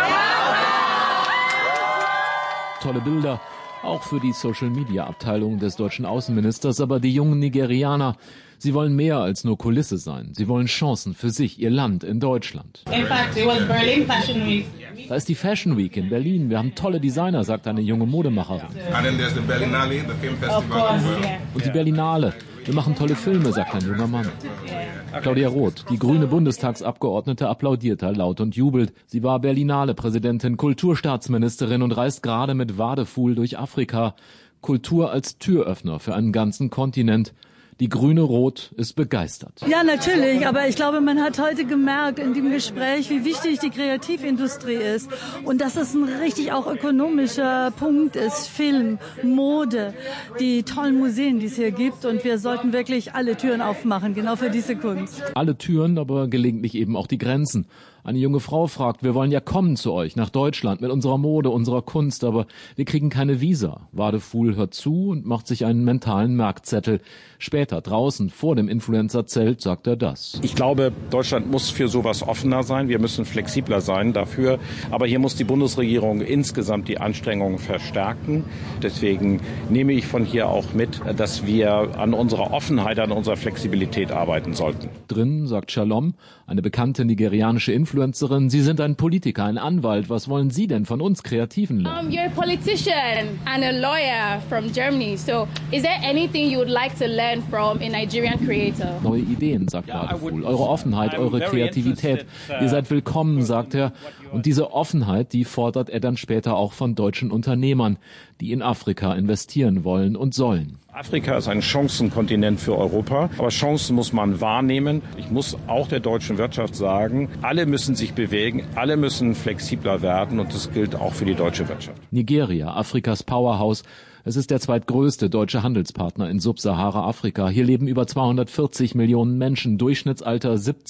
Tolle Bilder, auch für die Social-Media-Abteilung des deutschen Außenministers. Aber die jungen Nigerianer, sie wollen mehr als nur Kulisse sein. Sie wollen Chancen für sich, ihr Land in Deutschland. In fact, it was Berlin Fashion Week. Da ist die Fashion Week in Berlin. Wir haben tolle Designer, sagt eine junge Modemacherin. And then there's the Berlinale, the film festival. Of course, yeah. Und die Berlinale. Wir machen tolle Filme, sagt ein junger Mann. Claudia Roth, die grüne Bundestagsabgeordnete, applaudiert da laut und jubelt. Sie war Berlinale-Präsidentin, Kulturstaatsministerin und reist gerade mit Wadephul durch Afrika. Kultur als Türöffner für einen ganzen Kontinent. Die grüne Rot ist begeistert. Ja, natürlich. Aber ich glaube, man hat heute gemerkt in dem Gespräch, wie wichtig die Kreativindustrie ist. Und dass es ein richtig auch ökonomischer Punkt ist. Film, Mode, die tollen Museen, die es hier gibt. Und wir sollten wirklich alle Türen aufmachen, genau für diese Kunst. Alle Türen, aber gelegentlich eben auch die Grenzen. Eine junge Frau fragt, wir wollen ja kommen zu euch, nach Deutschland, mit unserer Mode, unserer Kunst, aber wir kriegen keine Visa. Wadephul hört zu und macht sich einen mentalen Merkzettel. Später, draußen, vor dem Influencer-Zelt, sagt er das. Ich glaube, Deutschland muss für sowas offener sein. Wir müssen flexibler sein dafür. Aber hier muss die Bundesregierung insgesamt die Anstrengungen verstärken. Deswegen nehme ich von hier auch mit, dass wir an unserer Offenheit, an unserer Flexibilität arbeiten sollten. Drin, sagt Shalom, eine bekannte nigerianische Influencerin. Sie sind ein Politiker, ein Anwalt. Was wollen Sie denn von uns Kreativen lernen? Um, you're a politician and a lawyer from Germany. So, is there anything you would like to learn from a Nigerian creator? Neue Ideen, sagt Wadephul. Eure Offenheit, eure Kreativität. Ihr seid willkommen, sagt er. Und diese Offenheit, die fordert er dann später auch von deutschen Unternehmern, die in Afrika investieren wollen und sollen. Afrika ist ein Chancenkontinent für Europa, aber Chancen muss man wahrnehmen. Ich muss auch der deutschen Wirtschaft sagen, alle müssen sich bewegen, alle müssen flexibler werden, und das gilt auch für die deutsche Wirtschaft. Nigeria, Afrikas Powerhouse. Es ist der zweitgrößte deutsche Handelspartner in Subsahara-Afrika. Hier leben über zweihundertvierzig Millionen Menschen, Durchschnittsalter siebzehn.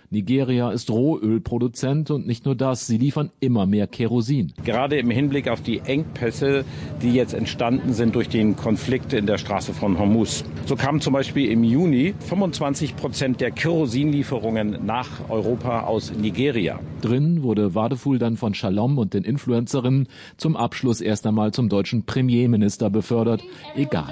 Nigeria ist Rohölproduzent und nicht nur das, sie liefern immer mehr Kerosin. Gerade im Hinblick auf die Engpässe, die jetzt entstanden sind durch den Konflikt in der Straße von Hormuz. So kamen zum Beispiel im Juni fünfundzwanzig Prozent der Kerosinlieferungen nach Europa aus Nigeria. Drin wurde Wadeful dann von Shalom und den Influencerinnen zum Abschluss erst einmal zum deutschen Premierminister befördert. Egal.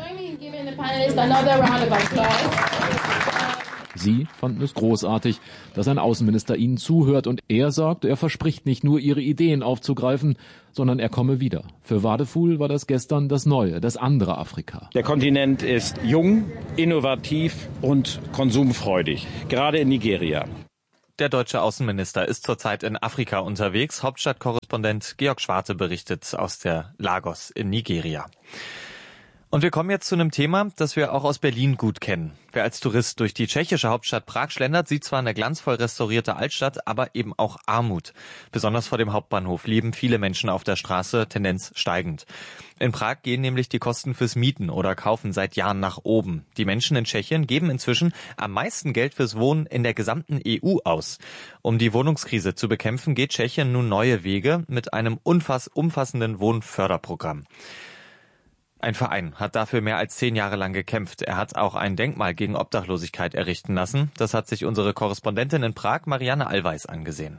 Sie fanden es großartig, dass ein Außenminister ihnen zuhört und er sagt, er verspricht nicht nur ihre Ideen aufzugreifen, sondern er komme wieder. Für Wadeful war das gestern das neue, das andere Afrika. Der Kontinent ist jung, innovativ und konsumfreudig, gerade in Nigeria. Der deutsche Außenminister ist zurzeit in Afrika unterwegs. Hauptstadtkorrespondent Georg Schwarte berichtet aus der Lagos in Nigeria. Und wir kommen jetzt zu einem Thema, das wir auch aus Berlin gut kennen. Wer als Tourist durch die tschechische Hauptstadt Prag schlendert, sieht zwar eine glanzvoll restaurierte Altstadt, aber eben auch Armut. Besonders vor dem Hauptbahnhof leben viele Menschen auf der Straße, Tendenz steigend. In Prag gehen nämlich die Kosten fürs Mieten oder Kaufen seit Jahren nach oben. Die Menschen in Tschechien geben inzwischen am meisten Geld fürs Wohnen in der gesamten E U aus. Um die Wohnungskrise zu bekämpfen, geht Tschechien nun neue Wege mit einem umfass- umfassenden Wohnförderprogramm. Ein Verein hat dafür mehr als zehn Jahre lang gekämpft. Er hat auch ein Denkmal gegen Obdachlosigkeit errichten lassen. Das hat sich unsere Korrespondentin in Prag, Marianne Allweis, angesehen.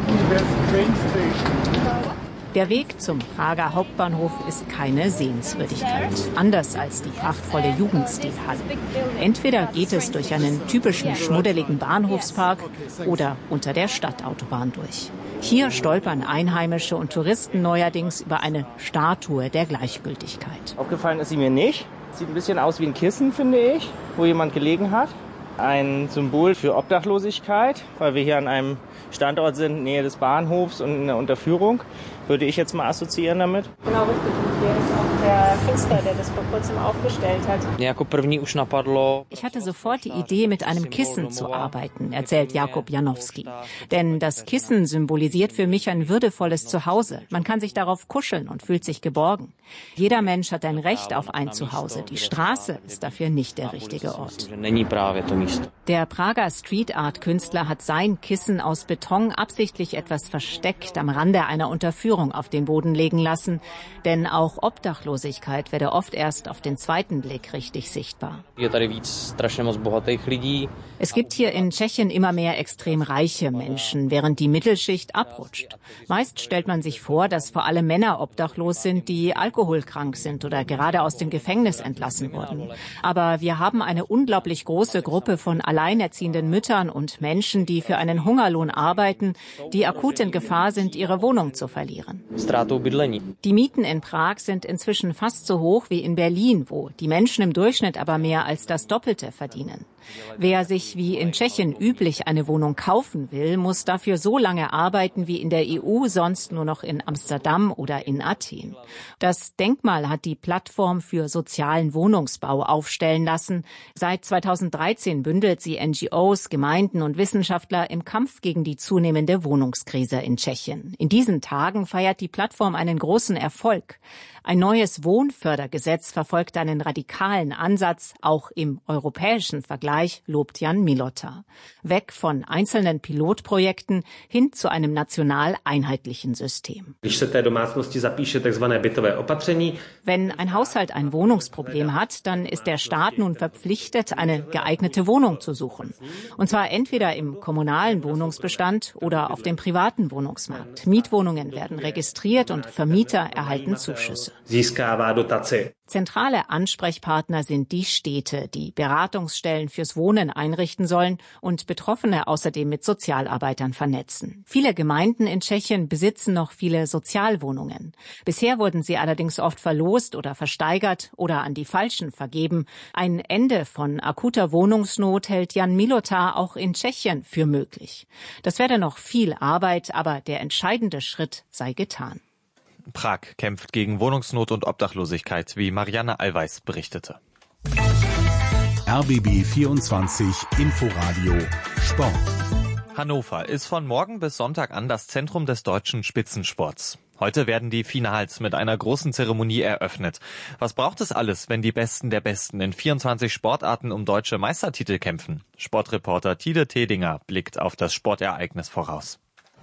Der Weg zum Prager Hauptbahnhof ist keine Sehenswürdigkeit, anders als die prachtvolle Jugendstilhalle. Entweder geht es durch einen typischen schmuddeligen Bahnhofspark oder unter der Stadtautobahn durch. Hier stolpern Einheimische und Touristen neuerdings über eine Statue der Gleichgültigkeit. Aufgefallen ist sie mir nicht. Sieht ein bisschen aus wie ein Kissen, finde ich, wo jemand gelegen hat. Ein Symbol für Obdachlosigkeit, weil wir hier an einem Standort sind, Nähe des Bahnhofs und in der Unterführung, würde ich jetzt mal assoziieren damit. Genau richtig. Und hier ist auch der Künstler, der das vor kurzem aufgestellt hat. Ich hatte sofort die Idee, mit einem Kissen zu arbeiten, erzählt Jakub Janowski. Denn das Kissen symbolisiert für mich ein würdevolles Zuhause. Man kann sich darauf kuscheln und fühlt sich geborgen. Jeder Mensch hat ein Recht auf ein Zuhause. Die Straße ist dafür nicht der richtige Ort. Der Prager Street-Art-Künstler hat sein Kissen aus Beton absichtlich etwas versteckt am Rande einer Unterführung auf den Boden legen lassen. Denn auch Obdachlosigkeit werde oft erst auf den zweiten Blick richtig sichtbar. Es gibt hier in Tschechien immer mehr extrem reiche Menschen, während die Mittelschicht abrutscht. Meist stellt man sich vor, dass vor allem Männer obdachlos sind, die alkoholkrank sind oder gerade aus dem Gefängnis entlassen wurden. Aber wir haben eine unglaublich große Gruppe von alleinerziehenden Müttern und Menschen, die für einen Hungerlohn arbeiten, die akut in Gefahr sind, ihre Wohnung zu verlieren. Die Mieten in Prag sind inzwischen fast so hoch wie in Berlin, wo die Menschen im Durchschnitt aber mehr als das Doppelte verdienen. Wer sich wie in Tschechien üblich eine Wohnung kaufen will, muss dafür so lange arbeiten wie in der E U, sonst nur noch in Amsterdam oder in Athen. Das Denkmal hat die Plattform für sozialen Wohnungsbau aufstellen lassen. Seit zweitausenddreizehn bündelt sie N G Os, Gemeinden und Wissenschaftler im Kampf gegen die zunehmende Wohnungskrise in Tschechien. In diesen Tagen feiert die Plattform einen großen Erfolg. Ein neues Wohnfördergesetz verfolgt einen radikalen Ansatz, auch im europäischen Vergleich, lobt Jan Milota. Weg von einzelnen Pilotprojekten hin zu einem national einheitlichen System. Wenn ein Haushalt ein Wohnungsproblem hat, dann ist der Staat nun verpflichtet, eine geeignete Wohnung zu suchen. Und zwar entweder im kommunalen Wohnungsbestand oder auf dem privaten Wohnungsmarkt. Mietwohnungen werden registriert und Vermieter erhalten Zuschüsse. Zentrale Ansprechpartner sind die Städte, die Beratungsstellen fürs Wohnen einrichten sollen und Betroffene außerdem mit Sozialarbeitern vernetzen. Viele Gemeinden in Tschechien besitzen noch viele Sozialwohnungen. Bisher wurden sie allerdings oft verlost oder versteigert oder an die Falschen vergeben. Ein Ende von akuter Wohnungsnot hält Jan Milota auch in Tschechien für möglich. Das werde noch viel Arbeit, aber der entscheidende Schritt sei getan. Prag kämpft gegen Wohnungsnot und Obdachlosigkeit, wie Marianne Allweis berichtete. R B B vierundzwanzig Inforadio Sport. Hannover ist von morgen bis Sonntag an das Zentrum des deutschen Spitzensports. Heute werden die Finals mit einer großen Zeremonie eröffnet. Was braucht es alles, wenn die Besten der Besten in vierundzwanzig Sportarten um deutsche Meistertitel kämpfen? Sportreporter Tide Tedinger blickt auf das Sportereignis voraus.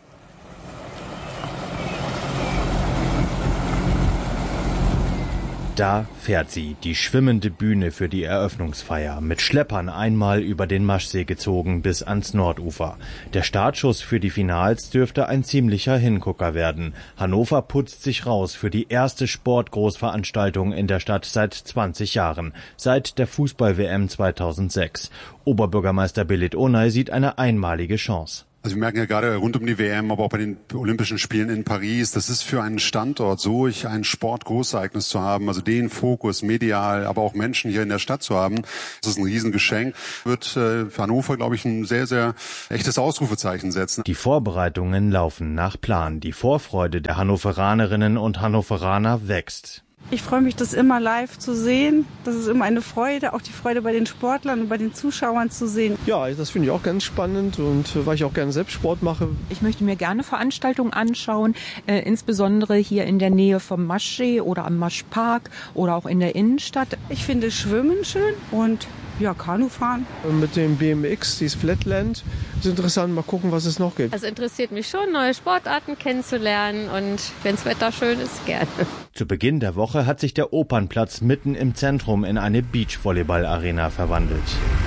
Da fährt sie, die schwimmende Bühne für die Eröffnungsfeier, mit Schleppern einmal über den Maschsee gezogen bis ans Nordufer. Der Startschuss für die Finals dürfte ein ziemlicher Hingucker werden. Hannover putzt sich raus für die erste Sportgroßveranstaltung in der Stadt seit zwanzig Jahren, seit der Fußball-W M zweitausendsechs. Oberbürgermeister Belit Onay sieht eine einmalige Chance. Also wir merken ja gerade rund um die W M, aber auch bei den Olympischen Spielen in Paris, das ist für einen Standort so, ein Sportgroßereignis zu haben, also den Fokus medial, aber auch Menschen hier in der Stadt zu haben, das ist ein Riesengeschenk. Wird äh, für Hannover, glaube ich, ein sehr, sehr echtes Ausrufezeichen setzen. Die Vorbereitungen laufen nach Plan. Die Vorfreude der Hannoveranerinnen und Hannoveraner wächst. Ich freue mich, das immer live zu sehen. Das ist immer eine Freude, auch die Freude bei den Sportlern und bei den Zuschauern zu sehen. Ja, das finde ich auch ganz spannend und weil ich auch gerne selbst Sport mache. Ich möchte mir gerne Veranstaltungen anschauen, äh, insbesondere hier in der Nähe vom Maschsee oder am Maschpark oder auch in der Innenstadt. Ich finde Schwimmen schön und ja, Kanufahren. Mit dem B M X, dieses Flatland, ist interessant. Mal gucken, was es noch gibt. Also interessiert mich schon, neue Sportarten kennenzulernen und wenn das Wetter schön ist, gerne. Zu Beginn der Woche hat sich der Opernplatz mitten im Zentrum in eine Beachvolleyball-Arena verwandelt.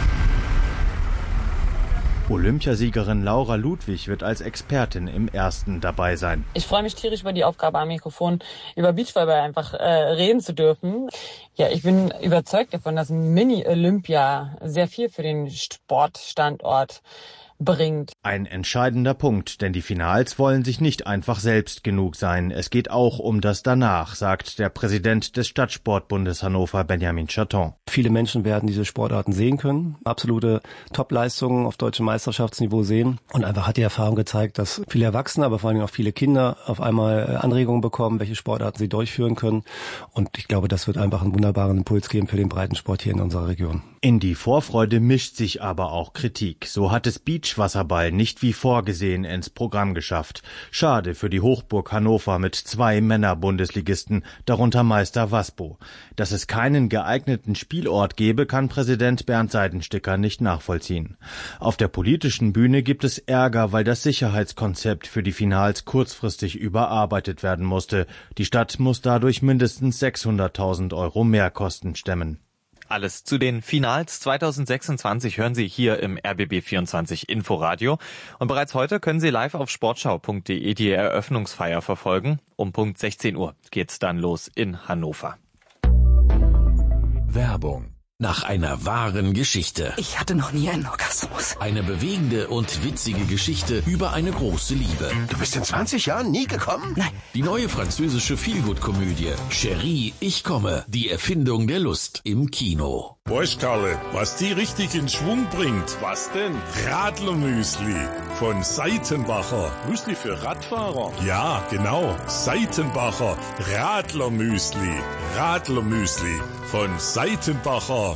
Olympiasiegerin Laura Ludwig wird als Expertin im Ersten dabei sein. Ich freue mich tierisch über die Aufgabe am Mikrofon, über Beachvolleyball einfach äh, reden zu dürfen. Ja, ich bin überzeugt davon, dass Mini-Olympia sehr viel für den Sportstandort bringt. Ein entscheidender Punkt, denn die Finals wollen sich nicht einfach selbst genug sein. Es geht auch um das Danach, sagt der Präsident des Stadtsportbundes Hannover, Benjamin Chaton. Viele Menschen werden diese Sportarten sehen können, absolute Top-Leistungen auf deutschem Meisterschaftsniveau sehen. Und einfach hat die Erfahrung gezeigt, dass viele Erwachsene, aber vor allem auch viele Kinder auf einmal Anregungen bekommen, welche Sportarten sie durchführen können. Und ich glaube, das wird einfach einen wunderbaren Impuls geben für den Breitensport hier in unserer Region. In die Vorfreude mischt sich aber auch Kritik. So hat es Beachwasserball nicht wie vorgesehen ins Programm geschafft. Schade für die Hochburg Hannover mit zwei Männer-Bundesligisten, darunter Meister Waspo. Dass es keinen geeigneten Spielort gebe, kann Präsident Bernd Seidensticker nicht nachvollziehen. Auf der politischen Bühne gibt es Ärger, weil das Sicherheitskonzept für die Finals kurzfristig überarbeitet werden musste. Die Stadt muss dadurch mindestens sechshunderttausend Euro Mehrkosten stemmen. Alles zu den Finals zweitausendsechsundzwanzig hören Sie hier im R B B vierundzwanzig Inforadio. Und bereits heute können Sie live auf sportschau punkt de die Eröffnungsfeier verfolgen. Um Punkt sechzehn Uhr geht's dann los in Hannover. Werbung. Nach einer wahren Geschichte. Ich hatte noch nie einen Orgasmus. Eine bewegende und witzige Geschichte über eine große Liebe. Du bist in zwanzig Jahren nie gekommen? Nein. Die neue französische Feelgood-Komödie Chérie, ich komme. Die Erfindung der Lust im Kino. Weißt Karle, was die richtig in Schwung bringt? Was denn? Radlermüsli von Seitenbacher. Müsli für Radfahrer? Ja, genau. Seitenbacher Radlermüsli. Radlermüsli von Seitenbacher.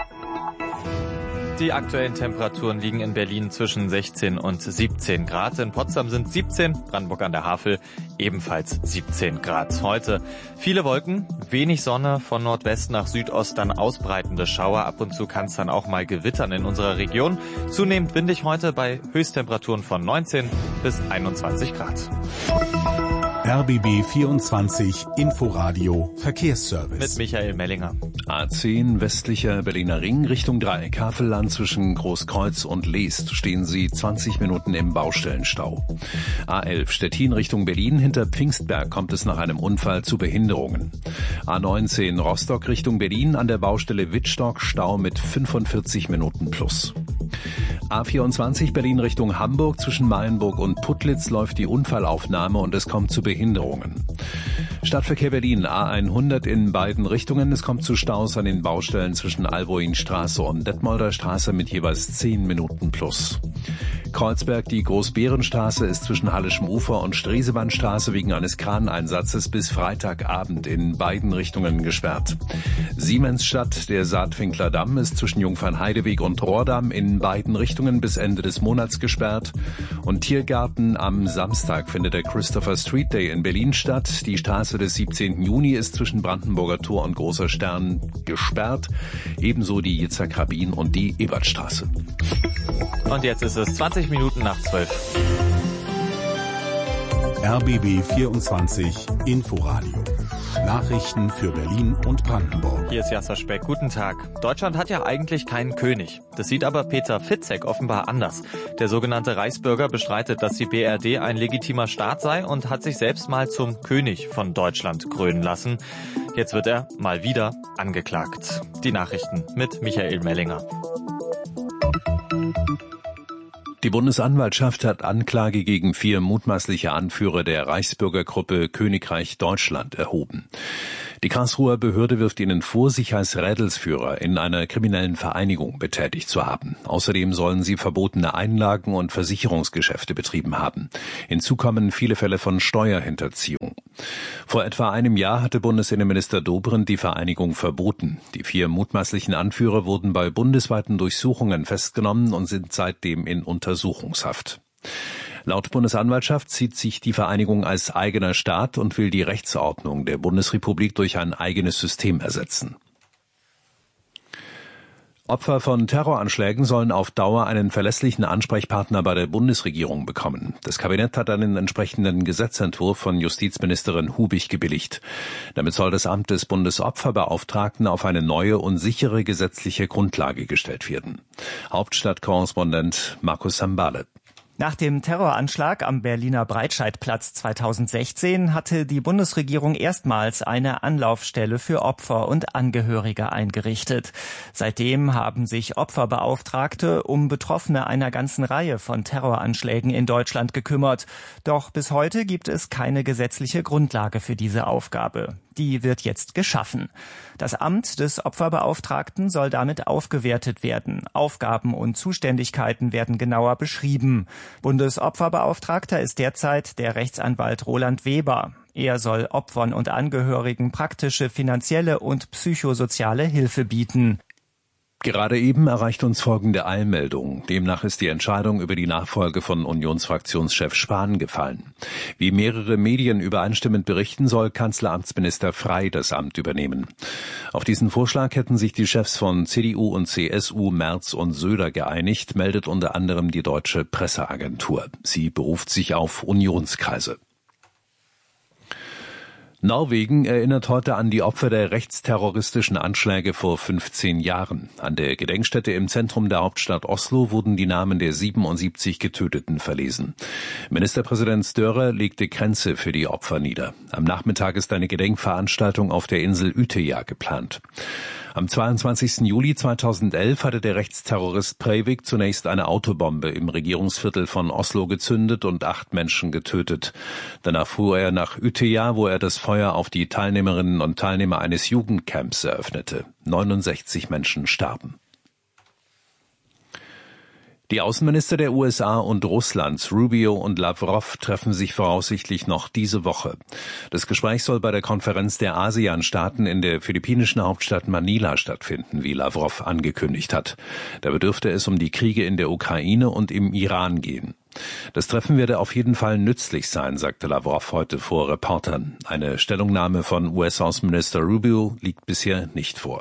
Die aktuellen Temperaturen liegen in Berlin zwischen sechzehn und siebzehn Grad. In Potsdam sind siebzehn, Brandenburg an der Havel ebenfalls siebzehn Grad. Heute viele Wolken, wenig Sonne, von Nordwest nach Südost dann ausbreitende Schauer. Ab und zu kann es dann auch mal gewittern in unserer Region. Zunehmend windig heute bei Höchsttemperaturen von neunzehn bis einundzwanzig Grad. R B B vierundzwanzig Inforadio Verkehrsservice. Mit Michael Mellinger. A zehn westlicher Berliner Ring Richtung Dreieck Havelland zwischen Großkreuz und Leest stehen Sie zwanzig Minuten im Baustellenstau. A elf Stettin Richtung Berlin hinter Pfingstberg kommt es nach einem Unfall zu Behinderungen. A neunzehn Rostock Richtung Berlin an der Baustelle Wittstock Stau mit fünfundvierzig Minuten plus. A vierundzwanzig Berlin Richtung Hamburg zwischen Mayenburg und Putlitz läuft die Unfallaufnahme und es kommt zu Behinderungen. Stadtverkehr Berlin A hundert in beiden Richtungen. Es kommt zu Staus an den Baustellen zwischen Albuinstraße und Detmolder Straße mit jeweils zehn Minuten plus. Kreuzberg, die Großbärenstraße ist zwischen Hallischem Ufer und Stresemannstraße wegen eines Kraneinsatzes bis Freitagabend in beiden Richtungen gesperrt. Siemensstadt, der Saatwinkler Damm, ist zwischen Jungfernheideweg und Rohrdamm in beiden Richtungen bis Ende des Monats gesperrt. Und Tiergarten, am Samstag findet der Christopher Street Day in Berlin statt. Die Straße des siebzehnten Juni ist zwischen Brandenburger Tor und Großer Stern gesperrt. Ebenso die Yitzhak Rabin und die Ebertstraße. Und jetzt ist es zwanzig Minuten nach zwölf. R B B vierundzwanzig Inforadio. Nachrichten für Berlin und Brandenburg. Hier ist Jasser Speck. Guten Tag. Deutschland hat ja eigentlich keinen König. Das sieht aber Peter Fitzek offenbar anders. Der sogenannte Reichsbürger bestreitet, dass die B R D ein legitimer Staat sei und hat sich selbst mal zum König von Deutschland krönen lassen. Jetzt wird er mal wieder angeklagt. Die Nachrichten mit Michael Mellinger. Die Bundesanwaltschaft hat Anklage gegen vier mutmaßliche Anführer der Reichsbürgergruppe Königreich Deutschland erhoben. Die Karlsruher Behörde wirft ihnen vor, sich als Rädelsführer in einer kriminellen Vereinigung betätigt zu haben. Außerdem sollen sie verbotene Einlagen und Versicherungsgeschäfte betrieben haben. Hinzu kommen viele Fälle von Steuerhinterziehung. Vor etwa einem Jahr hatte Bundesinnenminister Dobrindt die Vereinigung verboten. Die vier mutmaßlichen Anführer wurden bei bundesweiten Durchsuchungen festgenommen und sind seitdem in Untersuchungshaft. Laut Bundesanwaltschaft sieht sich die Vereinigung als eigener Staat und will die Rechtsordnung der Bundesrepublik durch ein eigenes System ersetzen. Opfer von Terroranschlägen sollen auf Dauer einen verlässlichen Ansprechpartner bei der Bundesregierung bekommen. Das Kabinett hat einen entsprechenden Gesetzentwurf von Justizministerin Hubig gebilligt. Damit soll das Amt des Bundesopferbeauftragten auf eine neue und sichere gesetzliche Grundlage gestellt werden. Hauptstadtkorrespondent Markus Sambale. Nach dem Terroranschlag am Berliner Breitscheidplatz zweitausendsechzehn hatte die Bundesregierung erstmals eine Anlaufstelle für Opfer und Angehörige eingerichtet. Seitdem haben sich Opferbeauftragte um Betroffene einer ganzen Reihe von Terroranschlägen in Deutschland gekümmert. Doch bis heute gibt es keine gesetzliche Grundlage für diese Aufgabe. Die wird jetzt geschaffen. Das Amt des Opferbeauftragten soll damit aufgewertet werden. Aufgaben und Zuständigkeiten werden genauer beschrieben. Bundesopferbeauftragter ist derzeit der Rechtsanwalt Roland Weber. Er soll Opfern und Angehörigen praktische, finanzielle und psychosoziale Hilfe bieten. Gerade eben erreicht uns folgende Eilmeldung. Demnach ist die Entscheidung über die Nachfolge von Unionsfraktionschef Spahn gefallen. Wie mehrere Medien übereinstimmend berichten, soll Kanzleramtsminister Frey das Amt übernehmen. Auf diesen Vorschlag hätten sich die Chefs von C D U und C S U, Merz und Söder geeinigt, meldet unter anderem die Deutsche Presseagentur. Sie beruft sich auf Unionskreise. Norwegen erinnert heute an die Opfer der rechtsterroristischen Anschläge vor fünfzehn Jahren. An der Gedenkstätte im Zentrum der Hauptstadt Oslo wurden die Namen der siebenundsiebzig Getöteten verlesen. Ministerpräsident Støre legte Kränze für die Opfer nieder. Am Nachmittag ist eine Gedenkveranstaltung auf der Insel Utøya geplant. Am zweiundzwanzigsten Juli zweitausendelf hatte der Rechtsterrorist Breivik zunächst eine Autobombe im Regierungsviertel von Oslo gezündet und acht Menschen getötet. Danach fuhr er nach Utøya, wo er das Feuer auf die Teilnehmerinnen und Teilnehmer eines Jugendcamps eröffnete. neunundsechzig Menschen starben. Die Außenminister der U S A und Russlands, Rubio und Lavrov, treffen sich voraussichtlich noch diese Woche. Das Gespräch soll bei der Konferenz der ASEAN-Staaten in der philippinischen Hauptstadt Manila stattfinden, wie Lavrov angekündigt hat. Dabei dürfte es um die Kriege in der Ukraine und im Iran gehen. Das Treffen werde auf jeden Fall nützlich sein, sagte Lavrov heute vor Reportern. Eine Stellungnahme von U S-Außenminister Rubio liegt bisher nicht vor.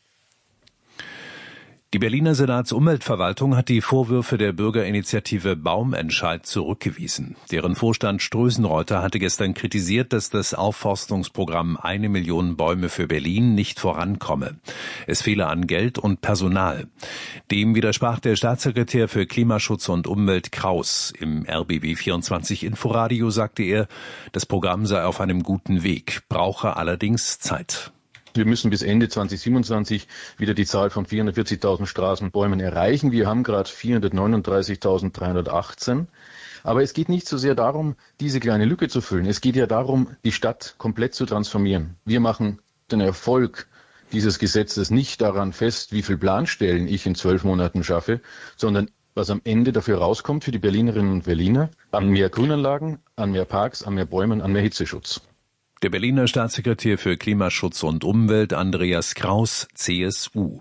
Die Berliner Senatsumweltverwaltung hat die Vorwürfe der Bürgerinitiative Baumentscheid zurückgewiesen. Deren Vorstand Strösenreuter hatte gestern kritisiert, dass das Aufforstungsprogramm Eine Million Bäume für Berlin nicht vorankomme. Es fehle an Geld und Personal. Dem widersprach der Staatssekretär für Klimaschutz und Umwelt Kraus. Im R B B vierundzwanzig Inforadio sagte er, das Programm sei auf einem guten Weg, brauche allerdings Zeit. Wir müssen bis Ende zweitausendsiebenundzwanzig wieder die Zahl von vierhundertvierzigtausend Straßenbäumen erreichen. Wir haben gerade vierhundertneununddreißigtausenddreihundertachtzehn. Aber es geht nicht so sehr darum, diese kleine Lücke zu füllen. Es geht ja darum, die Stadt komplett zu transformieren. Wir machen den Erfolg dieses Gesetzes nicht daran fest, wie viel Planstellen ich in zwölf Monaten schaffe, sondern was am Ende dafür rauskommt für die Berlinerinnen und Berliner, an mehr Grünanlagen, an mehr Parks, an mehr Bäumen, an mehr Hitzeschutz. Der Berliner Staatssekretär für Klimaschutz und Umwelt Andreas Kraus, C S U.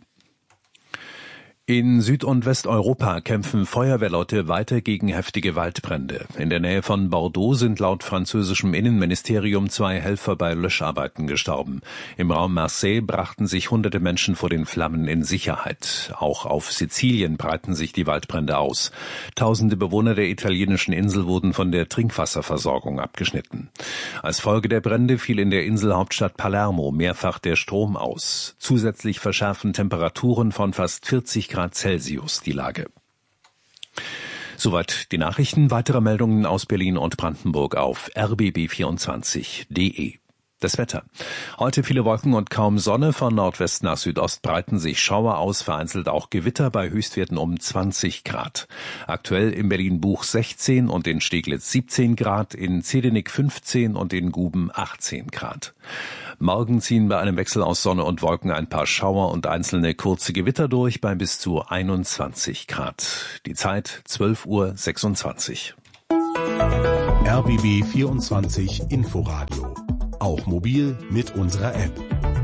In Süd- und Westeuropa kämpfen Feuerwehrleute weiter gegen heftige Waldbrände. In der Nähe von Bordeaux sind laut französischem Innenministerium zwei Helfer bei Löscharbeiten gestorben. Im Raum Marseille brachten sich hunderte Menschen vor den Flammen in Sicherheit. Auch auf Sizilien breiten sich die Waldbrände aus. Tausende Bewohner der italienischen Insel wurden von der Trinkwasserversorgung abgeschnitten. Als Folge der Brände fiel in der Inselhauptstadt Palermo mehrfach der Strom aus. Zusätzlich verschärfen Temperaturen von fast vierzig Grad Celsius die Lage. Soweit die Nachrichten. Weitere Meldungen aus Berlin und Brandenburg auf r b b vierundzwanzig punkt d e. Das Wetter. Heute viele Wolken und kaum Sonne. Von Nordwest nach Südost breiten sich Schauer aus, vereinzelt auch Gewitter bei Höchstwerten um zwanzig Grad. Aktuell in Berlin-Buch sechzehn und in Steglitz siebzehn Grad, in Zedenick fünfzehn und in Guben achtzehn Grad. Morgen ziehen bei einem Wechsel aus Sonne und Wolken ein paar Schauer und einzelne kurze Gewitter durch bei bis zu einundzwanzig Grad. Die Zeit zwölf Uhr sechsundzwanzig. R B B vierundzwanzig Inforadio. Auch mobil mit unserer App.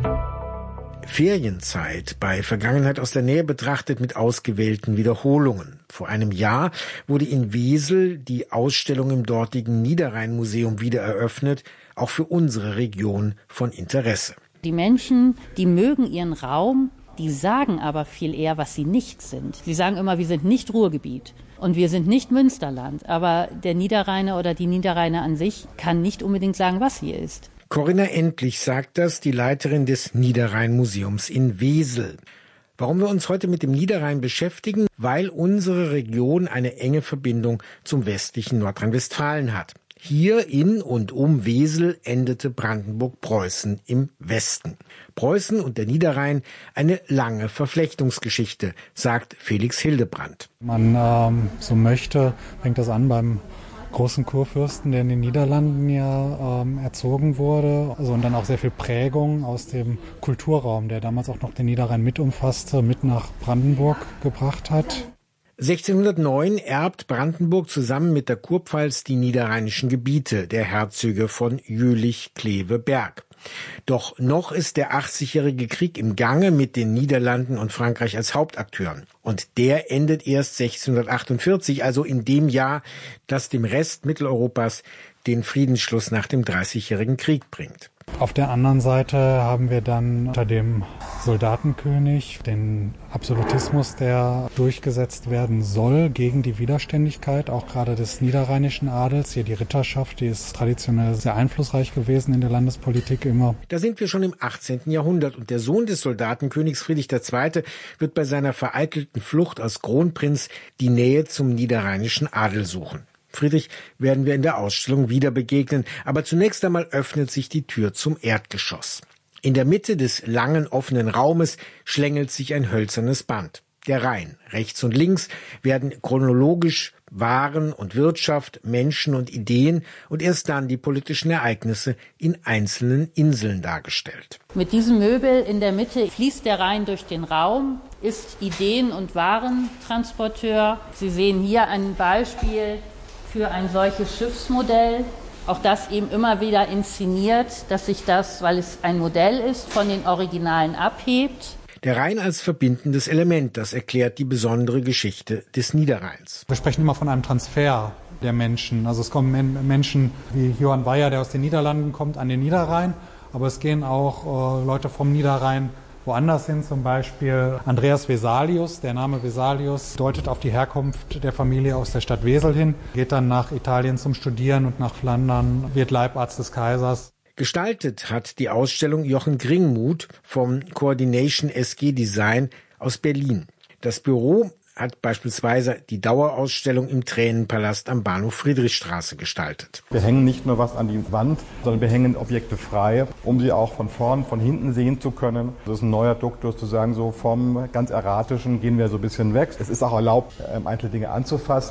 Ferienzeit bei Vergangenheit aus der Nähe betrachtet mit ausgewählten Wiederholungen. Vor einem Jahr wurde in Wesel die Ausstellung im dortigen Niederrhein-Museum wieder eröffnet, auch für unsere Region von Interesse. Die Menschen, die mögen ihren Raum, die sagen aber viel eher, was sie nicht sind. Sie sagen immer, wir sind nicht Ruhrgebiet und wir sind nicht Münsterland, aber der Niederrheiner oder die Niederrheiner an sich kann nicht unbedingt sagen, was hier ist. Corinna Endlich sagt das, die Leiterin des Niederrhein-Museums in Wesel. Warum wir uns heute mit dem Niederrhein beschäftigen? Weil unsere Region eine enge Verbindung zum westlichen Nordrhein-Westfalen hat. Hier in und um Wesel endete Brandenburg-Preußen im Westen. Preußen und der Niederrhein eine lange Verflechtungsgeschichte, sagt Felix Hildebrand. Man ähm, so möchte, fängt das an beim großen Kurfürsten, der in den Niederlanden ja ähm, erzogen wurde, also und dann auch sehr viel Prägung aus dem Kulturraum, der damals auch noch den Niederrhein mit umfasste, mit nach Brandenburg gebracht hat. sechzehnhundertneun erbt Brandenburg zusammen mit der Kurpfalz die niederrheinischen Gebiete der Herzöge von Jülich-Kleve-Berg. Doch noch ist der achtzigjährige Krieg im Gange mit den Niederlanden und Frankreich als Hauptakteuren. Und der endet erst sechzehnhundertachtundvierzig, also in dem Jahr, das dem Rest Mitteleuropas den Friedensschluss nach dem Dreißigjährigen Krieg bringt. Auf der anderen Seite haben wir dann unter dem Soldatenkönig den Absolutismus, der durchgesetzt werden soll gegen die Widerständigkeit, auch gerade des niederrheinischen Adels. Hier die Ritterschaft, die ist traditionell sehr einflussreich gewesen in der Landespolitik immer. Da sind wir schon im achtzehnten Jahrhundert und der Sohn des Soldatenkönigs Friedrich der Zweite wird bei seiner vereitelten Flucht als Kronprinz die Nähe zum niederrheinischen Adel suchen. Friedrich werden wir in der Ausstellung wieder begegnen, aber zunächst einmal öffnet sich die Tür zum Erdgeschoss. In der Mitte des langen offenen Raumes schlängelt sich ein hölzernes Band. Der Rhein. Rechts und links werden chronologisch Waren und Wirtschaft, Menschen und Ideen und erst dann die politischen Ereignisse in einzelnen Inseln dargestellt. Mit diesem Möbel in der Mitte fließt der Rhein durch den Raum, ist Ideen- und Warentransporteur. Sie sehen hier ein Beispiel für ein solches Schiffsmodell, auch das eben immer wieder inszeniert, dass sich das, weil es ein Modell ist, von den Originalen abhebt. Der Rhein als verbindendes Element, das erklärt die besondere Geschichte des Niederrheins. Wir sprechen immer von einem Transfer der Menschen. Also es kommen Menschen wie Johann Weyer, der aus den Niederlanden kommt, an den Niederrhein, aber es gehen auch äh, Leute vom Niederrhein woanders hin, zum Beispiel Andreas Vesalius. Der Name Vesalius deutet auf die Herkunft der Familie aus der Stadt Wesel hin, geht dann nach Italien zum Studieren und nach Flandern, wird Leibarzt des Kaisers. Gestaltet hat die Ausstellung Jochen Gringmuth vom Coordination S G Design aus Berlin. Das Büro hat beispielsweise die Dauerausstellung im Tränenpalast am Bahnhof Friedrichstraße gestaltet. Wir hängen nicht nur was an die Wand, sondern wir hängen Objekte frei, um sie auch von vorn, von hinten sehen zu können. Das ist ein neuer Duktus, zu sagen, so vom ganz Erratischen gehen wir so ein bisschen weg. Es ist auch erlaubt, Einzeldinge anzufassen.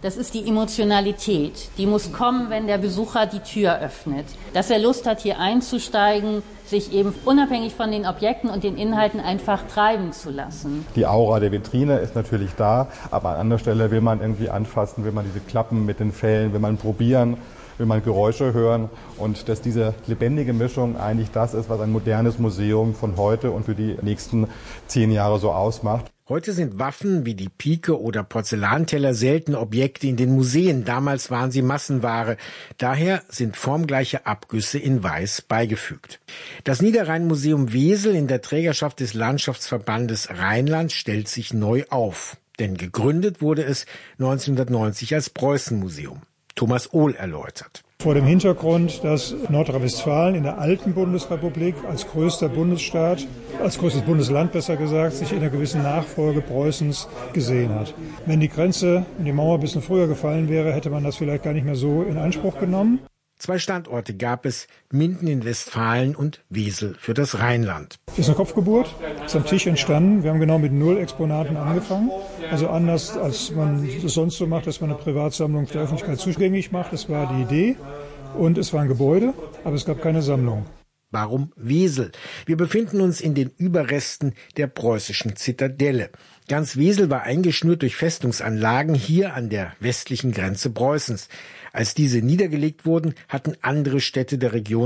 Das ist die Emotionalität. Die muss kommen, wenn der Besucher die Tür öffnet. Dass er Lust hat, hier einzusteigen, sich eben unabhängig von den Objekten und den Inhalten einfach treiben zu lassen. Die Aura der Vitrine ist natürlich da, aber an anderer Stelle will man irgendwie anfassen, will man diese Klappen mit den Fällen, will man probieren, will man Geräusche hören und dass diese lebendige Mischung eigentlich das ist, was ein modernes Museum von heute und für die nächsten zehn Jahre so ausmacht. Heute sind Waffen wie die Pike oder Porzellanteller seltene Objekte in den Museen. Damals waren sie Massenware. Daher sind formgleiche Abgüsse in Weiß beigefügt. Das Niederrhein-Museum Wesel in der Trägerschaft des Landschaftsverbandes Rheinland stellt sich neu auf. Denn gegründet wurde es neunzehnhundertneunzig als Preußenmuseum. Thomas Ohl erläutert. Vor dem Hintergrund, dass Nordrhein-Westfalen in der alten Bundesrepublik als größter Bundesstaat, als größtes Bundesland besser gesagt, sich in einer gewissen Nachfolge Preußens gesehen hat. Wenn die Grenze und die Mauer ein bisschen früher gefallen wäre, hätte man das vielleicht gar nicht mehr so in Anspruch genommen. Zwei Standorte gab es, Minden in Westfalen und Wesel für das Rheinland. Das ist eine Kopfgeburt, ist am Tisch entstanden. Wir haben genau mit null Exponaten angefangen. Also anders, als man es sonst so macht, dass man eine Privatsammlung der Öffentlichkeit zugänglich macht. Das war die Idee und es war ein Gebäude, aber es gab keine Sammlung. Warum Wesel? Wir befinden uns in den Überresten der preußischen Zitadelle. Ganz Wesel war eingeschnürt durch Festungsanlagen hier an der westlichen Grenze Preußens. Als diese niedergelegt wurden, hatten andere Städte der Region